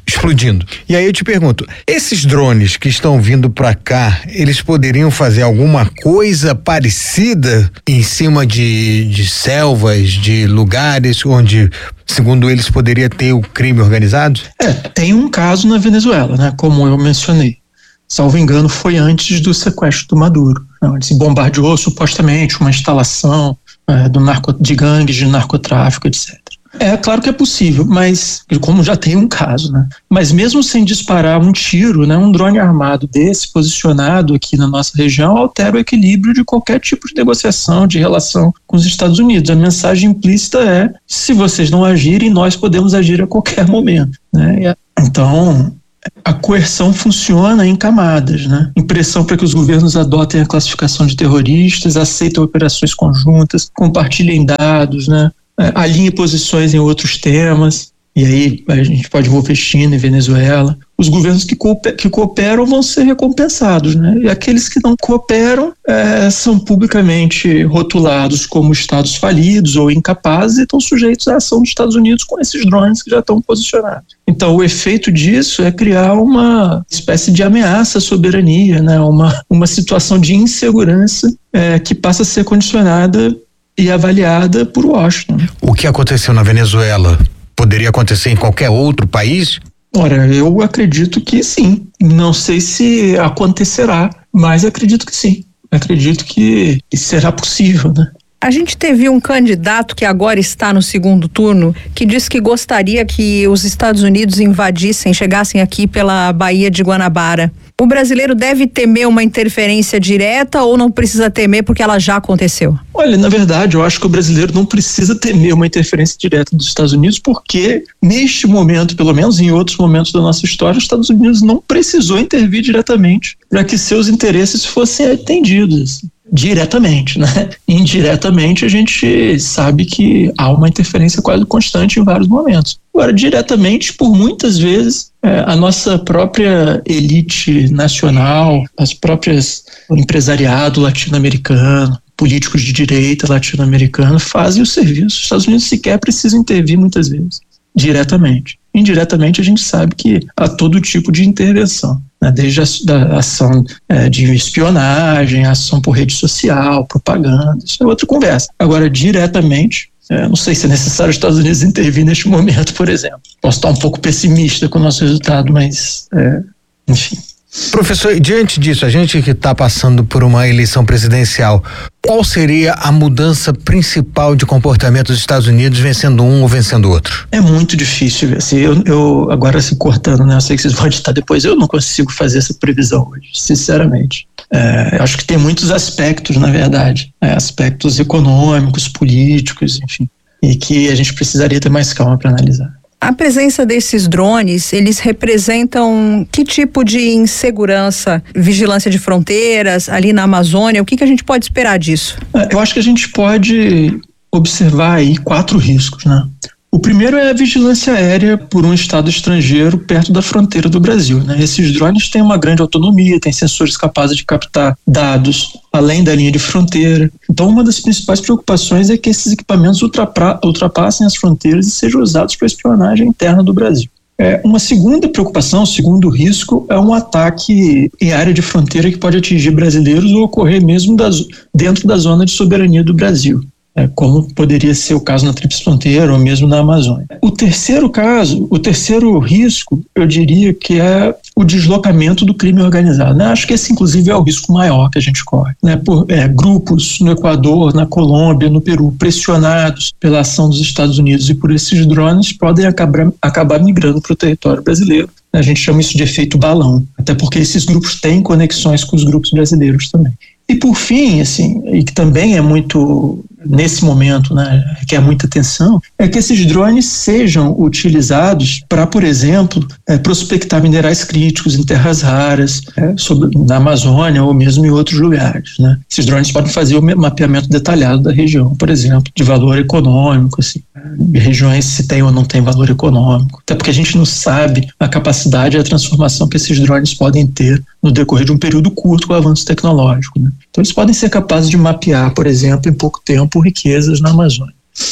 explodindo. E aí eu te pergunto, esses drones que estão vindo para cá, eles poderiam fazer alguma coisa parecida em cima de, de selvas, de lugares onde, segundo eles, poderia ter o crime organizado? É, tem um caso na Venezuela, né? Como eu mencionei. Salvo engano, foi antes do sequestro do Maduro, onde se bombardeou supostamente uma instalação é, do narco, de gangues de narcotráfico, etcétera. É claro que é possível, mas como já tem um caso, né? Mas mesmo sem disparar um tiro, né, um drone armado desse posicionado aqui na nossa região altera o equilíbrio de qualquer tipo de negociação, de relação com os Estados Unidos. A mensagem implícita é: se vocês não agirem, nós podemos agir a qualquer momento, né? Então, a coerção funciona em camadas, né? Impressão para que os governos adotem a classificação de terroristas, aceitem operações conjuntas, compartilhem dados, né? Alinhem posições em outros temas. E aí a gente pode envolver China e Venezuela. Os governos que, cooper, que cooperam vão ser recompensados, né? E aqueles que não cooperam é, são publicamente rotulados como estados falidos ou incapazes e estão sujeitos à ação dos Estados Unidos com esses drones que já estão posicionados. Então o efeito disso é criar uma espécie de ameaça à soberania, né? Uma, uma situação de insegurança é, que passa a ser condicionada e avaliada por Washington. O que aconteceu na Venezuela poderia acontecer em qualquer outro país? Ora, eu acredito que sim. Não sei se acontecerá, mas acredito que sim. Acredito que será possível, né? A gente teve um candidato que agora está no segundo turno que disse que gostaria que os Estados Unidos invadissem, chegassem aqui pela Baía de Guanabara. O brasileiro deve temer uma interferência direta ou não precisa temer porque ela já aconteceu? Olha, na verdade, eu acho que o brasileiro não precisa temer uma interferência direta dos Estados Unidos porque, neste momento, pelo menos em outros momentos da nossa história, os Estados Unidos não precisou intervir diretamente para que seus interesses fossem atendidos. Diretamente, né? Indiretamente a gente sabe que há uma interferência quase constante em vários momentos. Agora, diretamente, por muitas vezes, é, a nossa própria elite nacional, as próprias o empresariado latino-americano, políticos de direita latino-americano fazem o serviço. Os Estados Unidos sequer precisam intervir muitas vezes, diretamente. Indiretamente a gente sabe que há todo tipo de intervenção, né? Desde a da ação é, de espionagem, ação por rede social, propaganda, isso é outra conversa. Agora, diretamente, é, não sei se é necessário os Estados Unidos intervir neste momento, por exemplo. Posso estar um pouco pessimista com o nosso resultado, mas, é, enfim. Professor, diante disso, a gente que está passando por uma eleição presidencial, qual seria a mudança principal de comportamento dos Estados Unidos vencendo um ou vencendo outro? É muito difícil, assim, eu, eu agora se cortando, né, eu sei que vocês vão editar depois, eu não consigo fazer essa previsão hoje, sinceramente. É, acho que tem muitos aspectos, na verdade, é, aspectos econômicos, políticos, enfim, e que a gente precisaria ter mais calma para analisar. A presença desses drones, eles representam que tipo de insegurança, vigilância de fronteiras ali na Amazônia? O que, que a gente pode esperar disso? Eu acho que a gente pode observar aí quatro riscos, né? O primeiro é a vigilância aérea por um estado estrangeiro perto da fronteira do Brasil, né? Esses drones têm uma grande autonomia, têm sensores capazes de captar dados além da linha de fronteira. Então, uma das principais preocupações é que esses equipamentos ultrapa- ultrapassem as fronteiras e sejam usados para espionagem interna do Brasil. É, uma segunda preocupação, o segundo risco, é um ataque em área de fronteira que pode atingir brasileiros ou ocorrer mesmo das, dentro da zona de soberania do Brasil. É, como poderia ser o caso na Tríplice Fronteira ou mesmo na Amazônia. O terceiro caso, o terceiro risco, eu diria que é o deslocamento do crime organizado, né? Acho que esse, inclusive, é o risco maior que a gente corre, né? Por é, grupos no Equador, na Colômbia, no Peru, pressionados pela ação dos Estados Unidos e por esses drones, podem acabar, acabar migrando para o território brasileiro. A gente chama isso de efeito balão, até porque esses grupos têm conexões com os grupos brasileiros também. E por fim, assim, e que também é muito, nesse momento, né, requer muita atenção, é que esses drones sejam utilizados para, por exemplo, é, prospectar minerais críticos em terras raras, é, sobre, na Amazônia ou mesmo em outros lugares, né? Esses drones podem fazer o mapeamento detalhado da região, por exemplo, de valor econômico, assim, de regiões se tem ou não tem valor econômico, até porque a gente não sabe a capacidade e a transformação que esses drones podem ter no decorrer de um período curto com o avanço tecnológico, né? Então eles podem ser capazes de mapear, por exemplo, em pouco tempo, riquezas na Amazônia.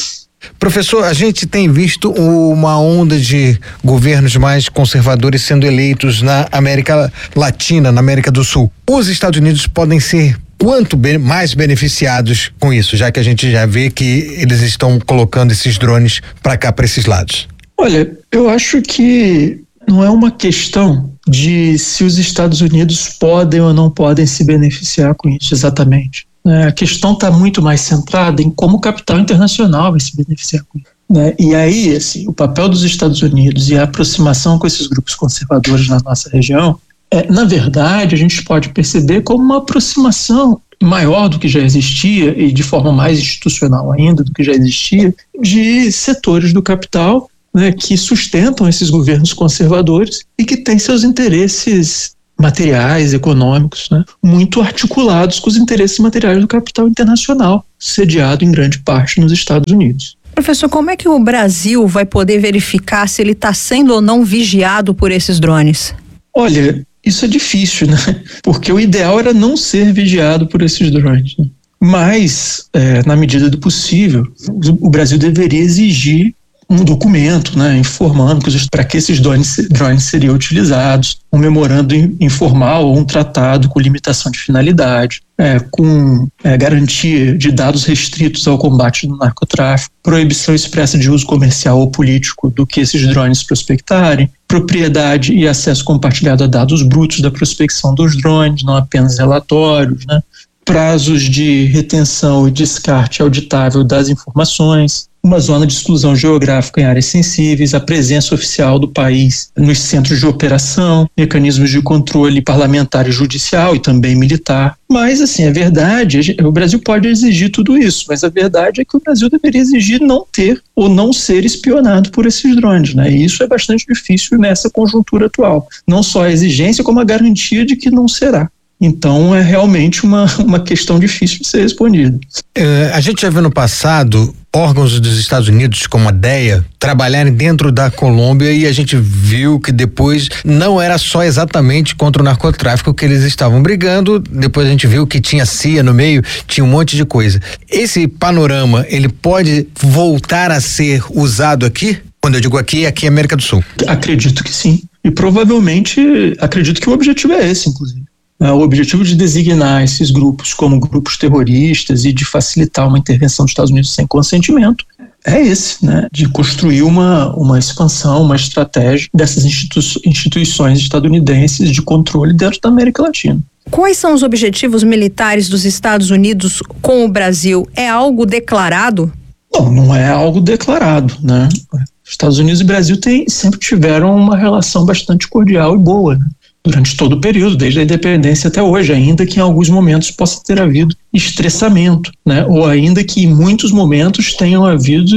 Professor, a gente tem visto uma onda de governos mais conservadores sendo eleitos na América Latina, na América do Sul. Os Estados Unidos podem ser quanto bem, mais beneficiados com isso, já que a gente já vê que eles estão colocando esses drones para cá, para esses lados? Olha, eu acho que não é uma questão de se os Estados Unidos podem ou não podem se beneficiar com isso exatamente. A questão está muito mais centrada em como o capital internacional vai se beneficiar com isso. Né? E aí, assim, o papel dos Estados Unidos e a aproximação com esses grupos conservadores na nossa região, é, na verdade, a gente pode perceber como uma aproximação maior do que já existia e de forma mais institucional ainda do que já existia, de setores do capital, né, que sustentam esses governos conservadores e que têm seus interesses materiais, econômicos, né, muito articulados com os interesses materiais do capital internacional, sediado em grande parte nos Estados Unidos. Professor, como é que o Brasil vai poder verificar se ele está sendo ou não vigiado por esses drones? Olha, isso é difícil, né? Porque o ideal era não ser vigiado por esses drones, né? Mas, é, na medida do possível, o Brasil deveria exigir um documento, né, informando para que esses drones, drones seriam utilizados, um memorando informal ou um tratado com limitação de finalidade, é, com é, garantia de dados restritos ao combate do narcotráfico, proibição expressa de uso comercial ou político do que esses drones prospectarem, propriedade e acesso compartilhado a dados brutos da prospecção dos drones, não apenas relatórios, né, prazos de retenção e descarte auditável das informações, uma zona de exclusão geográfica em áreas sensíveis, a presença oficial do país nos centros de operação, mecanismos de controle parlamentar e judicial e também militar. Mas, assim, a verdade, o Brasil pode exigir tudo isso, mas a verdade é que o Brasil deveria exigir não ter ou não ser espionado por esses drones, né? E isso é bastante difícil nessa conjuntura atual. Não só a exigência, como a garantia de que não será. Então, é realmente uma, uma questão difícil de ser respondida. É, a gente já viu no passado órgãos dos Estados Unidos, como a D E A, trabalharem dentro da Colômbia, e a gente viu que depois não era só exatamente contra o narcotráfico que eles estavam brigando, depois a gente viu que tinha C I A no meio, tinha um monte de coisa. Esse panorama, ele pode voltar a ser usado aqui? Quando eu digo aqui, é aqui na América do Sul. Acredito que sim. E provavelmente, acredito que o objetivo é esse, inclusive. O objetivo de designar esses grupos como grupos terroristas e de facilitar uma intervenção dos Estados Unidos sem consentimento é esse, né? De construir uma, uma expansão, uma estratégia dessas institu- instituições estadunidenses de controle dentro da América Latina. Quais são os objetivos militares dos Estados Unidos com o Brasil? É algo declarado? Não, não é algo declarado, né? Estados Unidos e Brasil tem, sempre tiveram uma relação bastante cordial e boa, né? Durante todo o período, desde a independência até hoje, ainda que em alguns momentos possa ter havido estressamento, né? Ou ainda que em muitos momentos tenham havido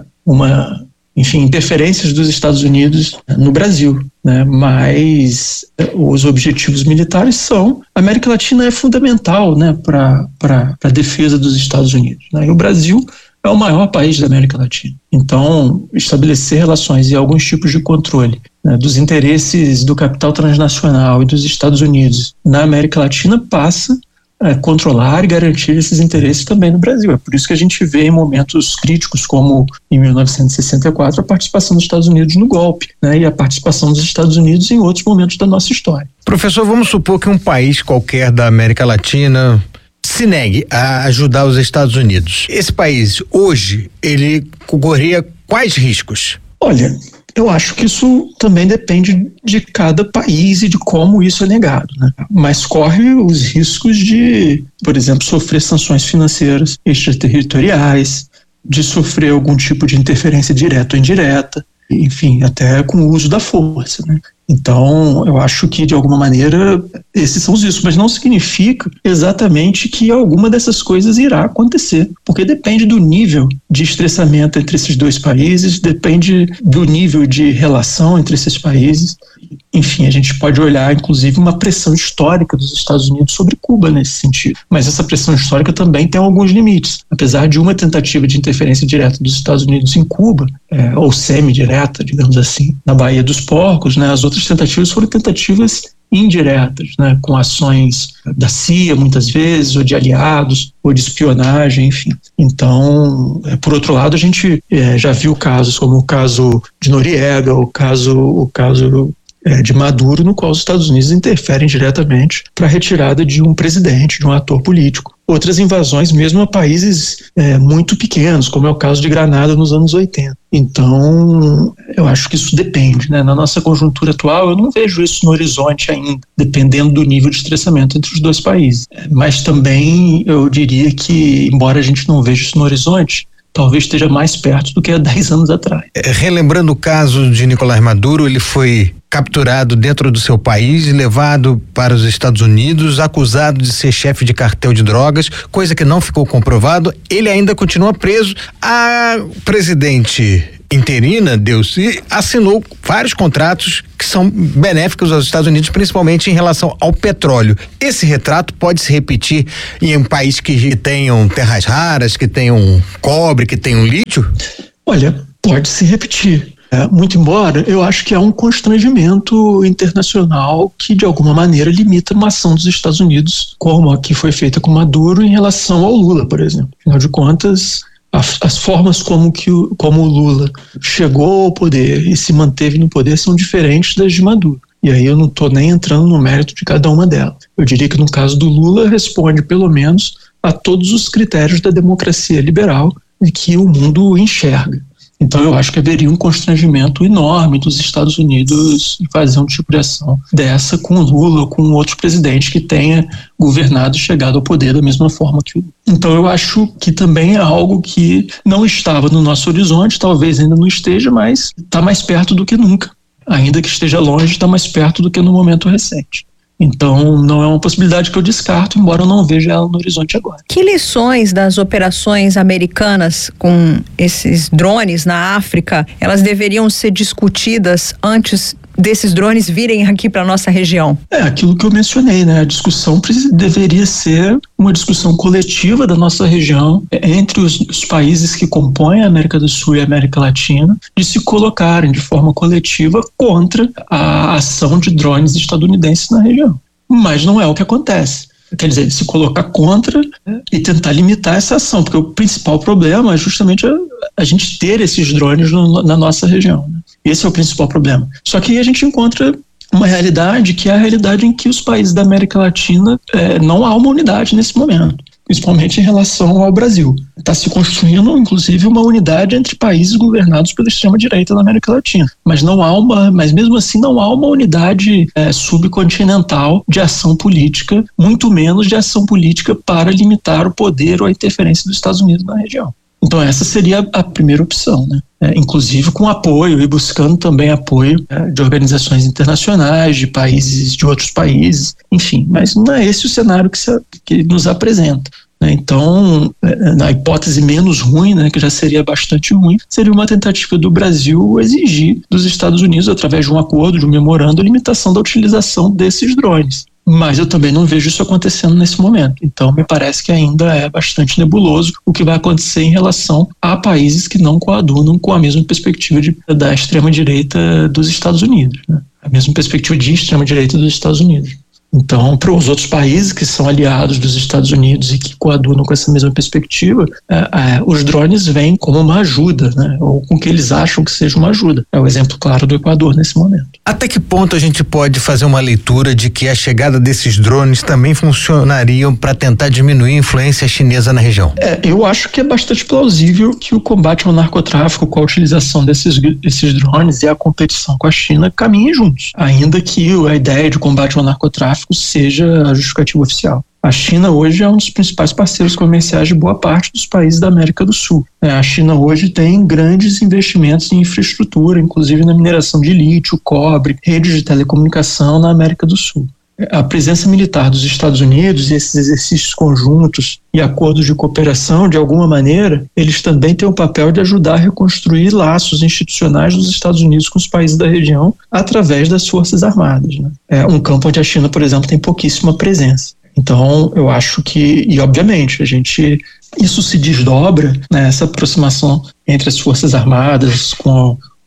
uma, enfim, interferências dos Estados Unidos no Brasil, né? Mas os objetivos militares são, a América Latina é fundamental, né, para para a defesa dos Estados Unidos, né? E o Brasil é o maior país da América Latina. Então, estabelecer relações e alguns tipos de controle, né, dos interesses do capital transnacional e dos Estados Unidos na América Latina passa a controlar e garantir esses interesses também no Brasil. É por isso que a gente vê em momentos críticos, como em mil novecentos e sessenta e quatro, a participação dos Estados Unidos no golpe, né, e a participação dos Estados Unidos em outros momentos da nossa história. Professor, vamos supor que um país qualquer da América Latina se negue a ajudar os Estados Unidos. Esse país, hoje, ele correria quais riscos? Olha, eu acho que isso também depende de cada país e de como isso é negado, né? Mas corre os riscos de, por exemplo, sofrer sanções financeiras extraterritoriais, de sofrer algum tipo de interferência direta ou indireta, enfim, até com o uso da força, né? Então, eu acho que, de alguma maneira, esses são os riscos, mas não significa exatamente que alguma dessas coisas irá acontecer, porque depende do nível de estressamento entre esses dois países, depende do nível de relação entre esses países. Enfim, a gente pode olhar, inclusive, uma pressão histórica dos Estados Unidos sobre Cuba nesse sentido. Mas essa pressão histórica também tem alguns limites. Apesar de uma tentativa de interferência direta dos Estados Unidos em Cuba, é, ou semi-direta, digamos assim, na Baía dos Porcos, né, as outras tentativas foram tentativas indiretas, né, com ações da C I A muitas vezes, ou de aliados, ou de espionagem, enfim. Então, é, por outro lado, a gente é, já viu casos como o caso de Noriega, o caso, o caso é, de Maduro, no qual os Estados Unidos interferem diretamente para a retirada de um presidente, de um ator político. Outras invasões mesmo a países é, muito pequenos, como é o caso de Granada nos anos oitenta. Então, eu acho que isso depende, né? Na nossa conjuntura atual, eu não vejo isso no horizonte ainda, dependendo do nível de estressamento entre os dois países. Mas também eu diria que, embora a gente não veja isso no horizonte, talvez esteja mais perto do que há dez anos atrás. É, relembrando o caso de Nicolás Maduro, ele foi capturado dentro do seu país e levado para os Estados Unidos, acusado de ser chefe de cartel de drogas, coisa que não ficou comprovado. Ele ainda continua preso. A presidente interina, Delcy, assinou vários contratos que são benéficos aos Estados Unidos, principalmente em relação ao petróleo. Esse retrato pode se repetir em um país que tenham terras raras, que tenham cobre, que tenham lítio? Olha, pode se repetir. É, muito embora, eu acho que há um constrangimento internacional que, de alguma maneira, limita uma ação dos Estados Unidos, como a que foi feita com Maduro em relação ao Lula, por exemplo. Afinal de contas, as, as formas como, que o, como o Lula chegou ao poder e se manteve no poder são diferentes das de Maduro. E aí eu não estou nem entrando no mérito de cada uma delas. Eu diria que no caso do Lula responde, pelo menos, a todos os critérios da democracia liberal e que o mundo enxerga. Então eu acho que haveria um constrangimento enorme dos Estados Unidos em fazer um tipo de ação dessa com Lula ou com outro presidente que tenha governado e chegado ao poder da mesma forma que o Lula. Então eu acho que também é algo que não estava no nosso horizonte, talvez ainda não esteja, mas está mais perto do que nunca. Ainda que esteja longe, está mais perto do que no momento recente. Então, não é uma possibilidade que eu descarto, embora eu não veja ela no horizonte agora. Que lições das operações americanas com esses drones na África, elas deveriam ser discutidas antes desses drones virem aqui para nossa região? É aquilo que eu mencionei, né? A discussão deveria ser uma discussão coletiva da nossa região, entre os, os países que compõem a América do Sul e a América Latina, de se colocarem de forma coletiva contra a ação de drones estadunidenses na região. Mas não é o que acontece. Quer dizer, se colocar contra e tentar limitar essa ação, porque o principal problema é justamente a, a gente ter esses drones no, na nossa região, né? Esse é o principal problema. Só que aí a gente encontra uma realidade que é a realidade em que os países da América Latina é, não há uma unidade nesse momento, principalmente em relação ao Brasil. Está se construindo, inclusive, uma unidade entre países governados pela extrema-direita da América Latina. Mas não há uma, mas mesmo assim não há uma unidade é, subcontinental de ação política, muito menos de ação política para limitar o poder ou a interferência dos Estados Unidos na região. Então essa seria a primeira opção, né? É, inclusive com apoio e buscando também apoio é, de organizações internacionais, de países, de outros países, enfim. Mas não é esse o cenário que, se, que nos apresenta, né? Então, é, na hipótese menos ruim, né, que já seria bastante ruim, seria uma tentativa do Brasil exigir dos Estados Unidos, através de um acordo, de um memorando, a limitação da utilização desses drones. Mas eu também não vejo isso acontecendo nesse momento. Então, me parece que ainda é bastante nebuloso o que vai acontecer em relação a países que não coadunam com a mesma perspectiva de, da extrema-direita dos Estados Unidos, né? A mesma perspectiva de extrema-direita dos Estados Unidos. Então, para os outros países que são aliados dos Estados Unidos e que coadunam com essa mesma perspectiva, é, é, os drones vêm como uma ajuda, né? Ou com o que eles acham que seja uma ajuda. É o exemplo claro do Equador nesse momento. Até que ponto a gente pode fazer uma leitura de que a chegada desses drones também funcionariam para tentar diminuir a influência chinesa na região? É, eu acho que é bastante plausível que o combate ao narcotráfico com a utilização desses, desses drones e a competição com a China caminhem juntos, ainda que a ideia de combate ao narcotráfico seja a justificativa oficial. A China hoje é um dos principais parceiros comerciais de boa parte dos países da América do Sul. A China hoje tem grandes investimentos em infraestrutura, inclusive na mineração de lítio, cobre, redes de telecomunicação na América do Sul. A presença militar dos Estados Unidos e esses exercícios conjuntos e acordos de cooperação, de alguma maneira, eles também têm o papel de ajudar a reconstruir laços institucionais dos Estados Unidos com os países da região através das forças armadas, né? É um campo onde a China, por exemplo, tem pouquíssima presença. Então, eu acho que, e obviamente, a gente, isso se desdobra, né, essa aproximação entre as forças armadas com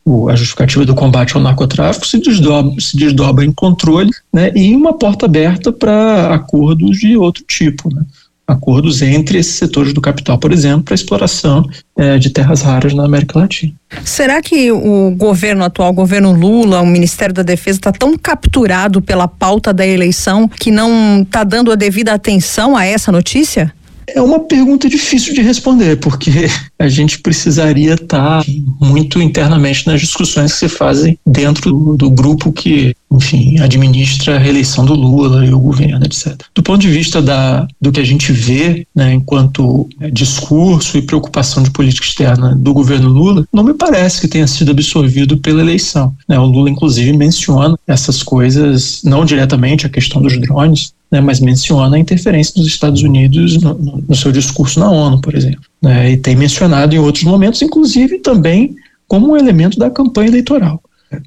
a justificativa do combate ao narcotráfico se desdobra, se desdobra em controle, né, e uma porta aberta para acordos de outro tipo, né? Acordos entre esses setores do capital, por exemplo, para a exploração é, de terras raras na América Latina. Será que o governo atual, o governo Lula, o Ministério da Defesa está tão capturado pela pauta da eleição que não está dando a devida atenção a essa notícia? É uma pergunta difícil de responder, porque a gente precisaria estar muito internamente nas discussões que se fazem dentro do, do grupo que, enfim, administra a reeleição do Lula e o governo, etcétera. Do ponto de vista da, do que a gente vê, né, enquanto é, discurso e preocupação de política externa do governo Lula, não me parece que tenha sido absorvido pela eleição, né? O Lula, inclusive, menciona essas coisas, não diretamente a questão dos drones, né, mas menciona a interferência dos Estados Unidos no, no, no seu discurso na ONU, por exemplo, né, e tem mencionado em outros momentos, inclusive também como um elemento da campanha eleitoral.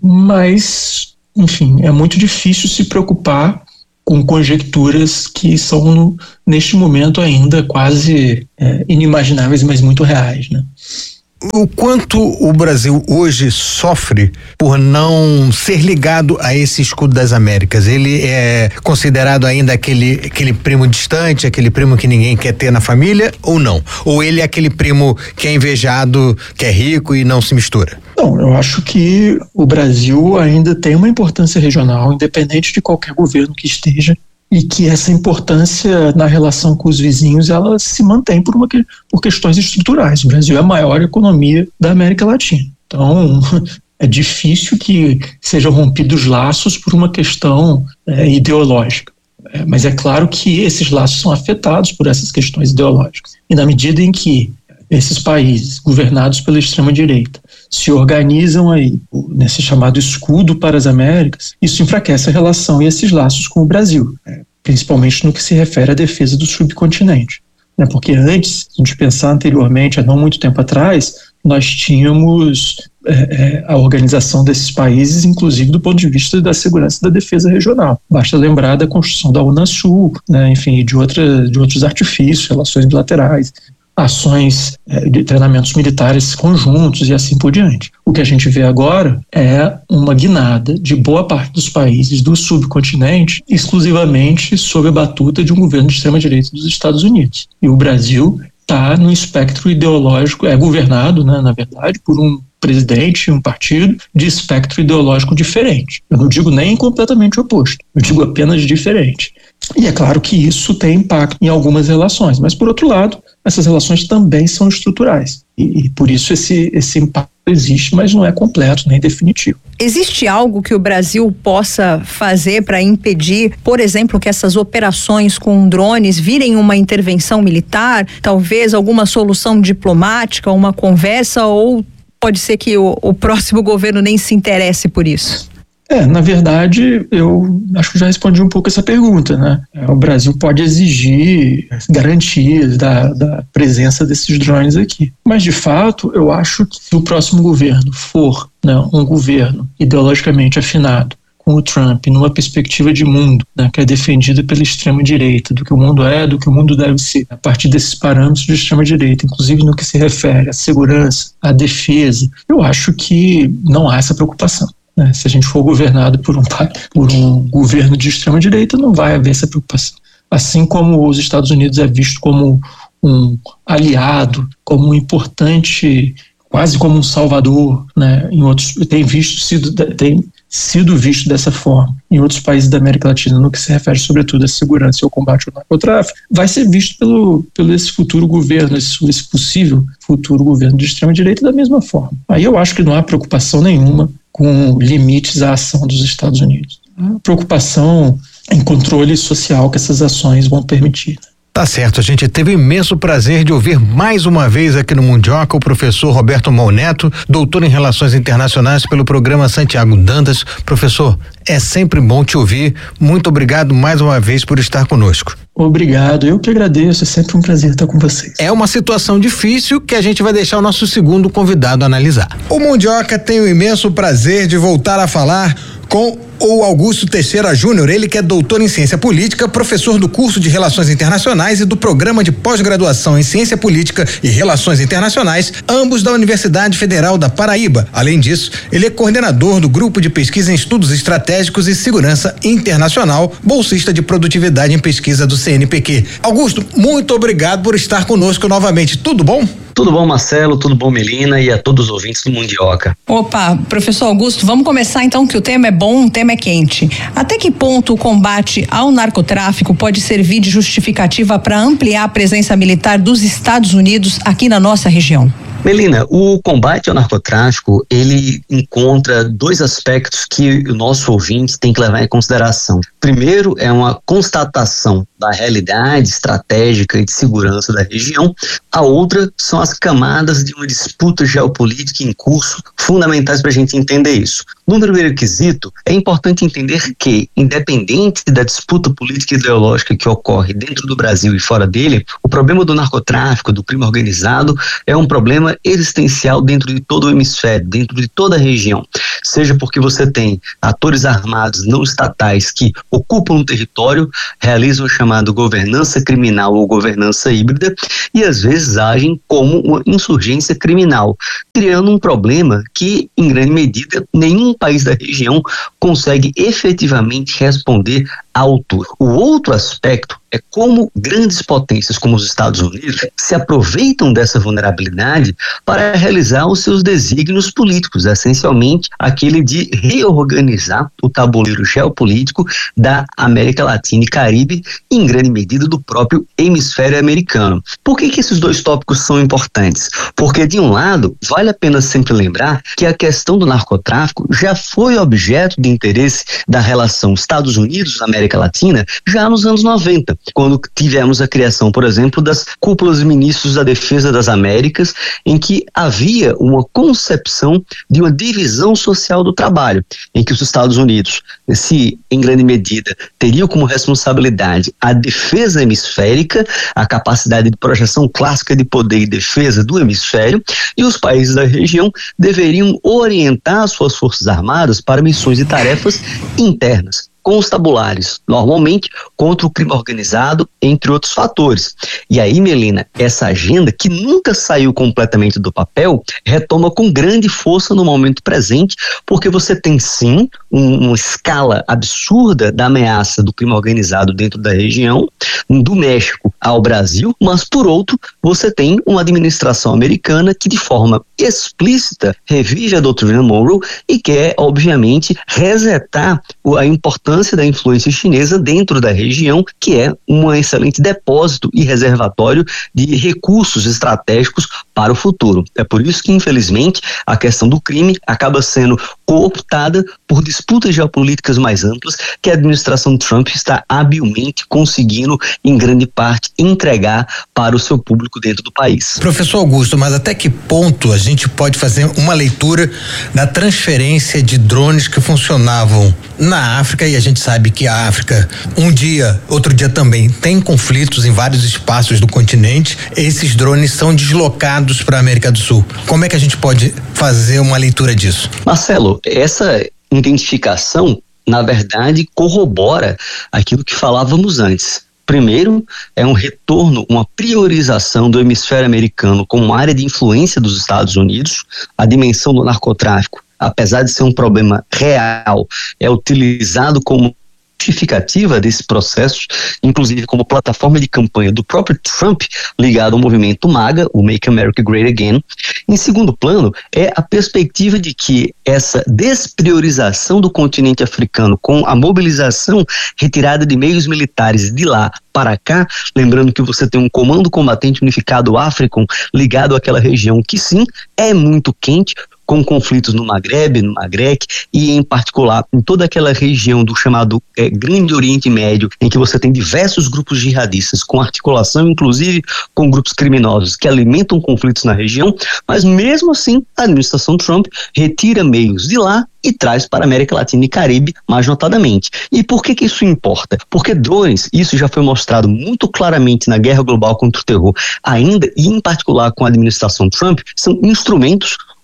Mas, enfim, é muito difícil se preocupar com conjecturas que são, no, neste momento, ainda quase é, inimagináveis, mas muito reais, né? O quanto o Brasil hoje sofre por não ser ligado a esse escudo das Américas? Ele é considerado ainda aquele, aquele primo distante, aquele primo que ninguém quer ter na família, ou não? Ou ele é aquele primo que é invejado, que é rico e não se mistura? Não, eu acho que o Brasil ainda tem uma importância regional, independente de qualquer governo que esteja, e que essa importância na relação com os vizinhos, ela se mantém por, uma, por questões estruturais. O Brasil é a maior economia da América Latina. Então, é difícil que sejam rompidos laços por uma questão é, ideológica. É, mas é claro que esses laços são afetados por essas questões ideológicas. E na medida em que esses países, governados pela extrema-direita, se organizam aí nesse chamado escudo para as Américas, isso enfraquece a relação e esses laços com o Brasil, né? Principalmente no que se refere à defesa do subcontinente, né? Porque antes, se a gente pensar anteriormente, há não muito tempo atrás, nós tínhamos é, é, a organização desses países, inclusive do ponto de vista da segurança e da defesa regional. Basta lembrar da construção da Unasul, né? Enfim, de, outra, de outros artifícios, relações bilaterais, ações de treinamentos militares conjuntos e assim por diante. O que a gente vê agora é uma guinada de boa parte dos países do subcontinente exclusivamente sob a batuta de um governo de extrema-direita dos Estados Unidos. E o Brasil está no espectro ideológico, é governado, né, na verdade, por um presidente e um partido de espectro ideológico diferente. Eu não digo nem completamente oposto, eu digo apenas diferente. E é claro que isso tem impacto em algumas relações, mas por outro lado, essas relações também são estruturais. E, e por isso esse, esse impacto existe, mas não é completo nem definitivo. Existe algo que o Brasil possa fazer para impedir, por exemplo, que essas operações com drones virem uma intervenção militar? Talvez alguma solução diplomática, uma conversa, ou pode ser que o, o próximo governo nem se interesse por isso? É, na verdade, eu acho que já respondi um pouco essa pergunta, né? O Brasil pode exigir garantias da, da presença desses drones aqui. Mas, de fato, eu acho que se o próximo governo for, né, um governo ideologicamente afinado com o Trump, numa perspectiva de mundo, né, que é defendida pela extrema-direita, do que o mundo é, do que o mundo deve ser, a partir desses parâmetros de extrema-direita, inclusive no que se refere à segurança, à defesa, eu acho que não há essa preocupação. Se a gente for governado por um, por um governo de extrema-direita, não vai haver essa preocupação. Assim como os Estados Unidos é visto como um aliado, como um importante, quase como um salvador, né? Em outros, tem, visto, sido, tem sido visto dessa forma em outros países da América Latina, no que se refere sobretudo à segurança e ao combate ao narcotráfico, vai ser visto pelo, pelo esse futuro governo, esse, esse possível futuro governo de extrema-direita da mesma forma. Aí eu acho que não há preocupação nenhuma com limites à ação dos Estados Unidos. A preocupação em controle social que essas ações vão permitir. Tá certo, a gente teve o imenso prazer de ouvir mais uma vez aqui no Mundioca o professor Roberto Mão Neto, doutor em Relações Internacionais pelo programa Santiago Dantas. Professor, é sempre bom te ouvir. Muito obrigado mais uma vez por estar conosco. Obrigado, eu que agradeço, é sempre um prazer estar com vocês. É uma situação difícil que a gente vai deixar o nosso segundo convidado analisar. O Mundioca tem o imenso prazer de voltar a falar com o Augusto Teixeira Júnior, ele que é doutor em ciência política, professor do curso de Relações Internacionais e do programa de pós-graduação em ciência política e relações internacionais, ambos da Universidade Federal da Paraíba. Além disso, ele é coordenador do grupo de pesquisa em estudos estratégicos e segurança internacional, bolsista de produtividade em pesquisa do C N P Q. Augusto, muito obrigado por estar conosco novamente. Tudo bom? Tudo bom, Marcelo? Tudo bom, Melina? E a todos os ouvintes do Mundioca. Opa, professor Augusto, vamos começar então, que o tema é bom, o tema é quente. Até que ponto o combate ao narcotráfico pode servir de justificativa para ampliar a presença militar dos Estados Unidos aqui na nossa região? Melina, o combate ao narcotráfico, ele encontra dois aspectos que o nosso ouvinte tem que levar em consideração. Primeiro, é uma constatação da realidade estratégica e de segurança da região. A outra são as camadas de uma disputa geopolítica em curso, fundamentais para a gente entender isso. No primeiro quesito, é importante entender que, independente da disputa política e ideológica que ocorre dentro do Brasil e fora dele, o problema do narcotráfico, do crime organizado, é um problema existencial dentro de todo o hemisfério, dentro de toda a região. Seja porque você tem atores armados não estatais que ocupam um território, realizam a chamada governança criminal ou governança híbrida e às vezes agem como uma insurgência criminal, criando um problema que, em grande medida, nenhum país da região consegue efetivamente responder à altura. O outro aspecto é como grandes potências como os Estados Unidos se aproveitam dessa vulnerabilidade para realizar os seus desígnios políticos, essencialmente aquele de reorganizar o tabuleiro geopolítico da América Latina e Caribe, em grande medida do próprio hemisfério americano. Por que que esses dois tópicos são importantes? Porque, de um lado, vale a pena sempre lembrar que a questão do narcotráfico já foi objeto de interesse da relação Estados Unidos-América Latina já nos anos noventa, quando tivemos a criação, por exemplo, das cúpulas de ministros da Defesa das Américas, em que havia uma concepção de uma divisão social do trabalho, em que os Estados Unidos, se em grande medida, teriam como responsabilidade a defesa hemisférica, a capacidade de projeção clássica de poder e defesa do hemisfério, e os países da região deveriam orientar suas forças armadas para missões e tarefas internas, constabulares, normalmente contra o crime organizado, entre outros fatores. E aí, Melina, essa agenda, que nunca saiu completamente do papel, retoma com grande força no momento presente, porque você tem sim um, uma escala absurda da ameaça do crime organizado dentro da região, do México ao Brasil, mas por outro, você tem uma administração americana que de forma explícita revive a doutrina Monroe e quer, obviamente, resetar a importância da influência chinesa dentro da região, que é um excelente depósito e reservatório de recursos estratégicos para o futuro. É por isso que, infelizmente, a questão do crime acaba sendo cooptada por disputas geopolíticas mais amplas que a administração Trump está habilmente conseguindo, em grande parte, entregar para o seu público dentro do país. Professor Augusto, mas até que ponto a gente pode fazer uma leitura da transferência de drones que funcionavam na África, e a gente sabe que a África, um dia, outro dia também, tem conflitos em vários espaços do continente, esses drones são deslocados para a América do Sul. Como é que a gente pode fazer uma leitura disso? Marcelo, essa identificação, na verdade, corrobora aquilo que falávamos antes. Primeiro, é um retorno, uma priorização do hemisfério americano como área de influência dos Estados Unidos. A dimensão do narcotráfico, apesar de ser um problema real, é utilizado como justificativa desse processo, inclusive como plataforma de campanha do próprio Trump, ligado ao movimento MAGA, o Make America Great Again. Em segundo plano, é a perspectiva de que essa despriorização do continente africano com a mobilização retirada de meios militares de lá para cá, lembrando que você tem um comando combatente unificado África ligado àquela região que sim, é muito quente, com conflitos no Magreb, no Magrec e em particular em toda aquela região do chamado é, Grande Oriente Médio, em que você tem diversos grupos jihadistas com articulação inclusive com grupos criminosos que alimentam conflitos na região, mas mesmo assim a administração Trump retira meios de lá e traz para a América Latina e Caribe, mais notadamente. E por que que isso importa? Porque drones, isso já foi mostrado muito claramente na guerra global contra o terror, ainda e em particular com a administração Trump, são instrumentos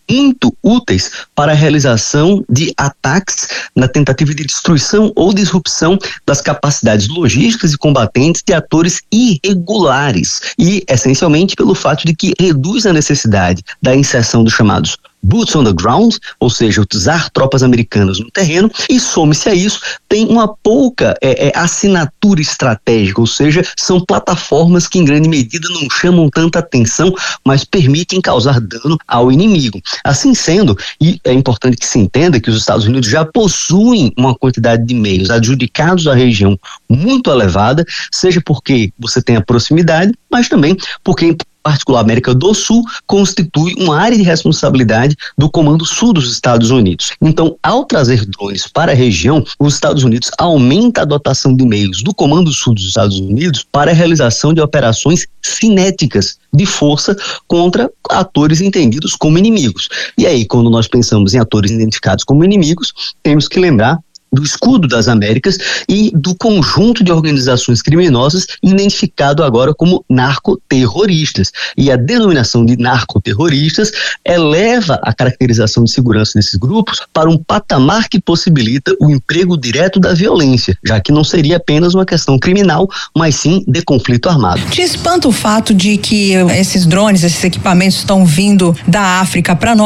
muito úteis para a realização de ataques na tentativa de destruição ou disrupção das capacidades logísticas e combatentes de atores irregulares e, essencialmente, pelo fato de que reduz a necessidade da inserção dos chamados boots on the ground, ou seja, usar tropas americanas no terreno, e some-se a isso, tem uma pouca é, é, assinatura estratégica, ou seja, são plataformas que em grande medida não chamam tanta atenção, mas permitem causar dano ao inimigo. Assim sendo, e é importante que se entenda que os Estados Unidos já possuem uma quantidade de meios adjudicados à região muito elevada, seja porque você tem a proximidade, mas também porque particular América do Sul, constitui uma área de responsabilidade do Comando Sul dos Estados Unidos. Então, ao trazer drones para a região, os Estados Unidos aumenta a dotação de meios do Comando Sul dos Estados Unidos para a realização de operações cinéticas de força contra atores entendidos como inimigos. E aí, quando nós pensamos em atores identificados como inimigos, temos que lembrar do Escudo das Américas e do conjunto de organizações criminosas identificado agora como narcoterroristas. E a denominação de narcoterroristas eleva a caracterização de segurança desses grupos para um patamar que possibilita o emprego direto da violência, já que não seria apenas uma questão criminal, mas sim de conflito armado. Te espanta o fato de que esses drones, esses equipamentos estão vindo da África para nós?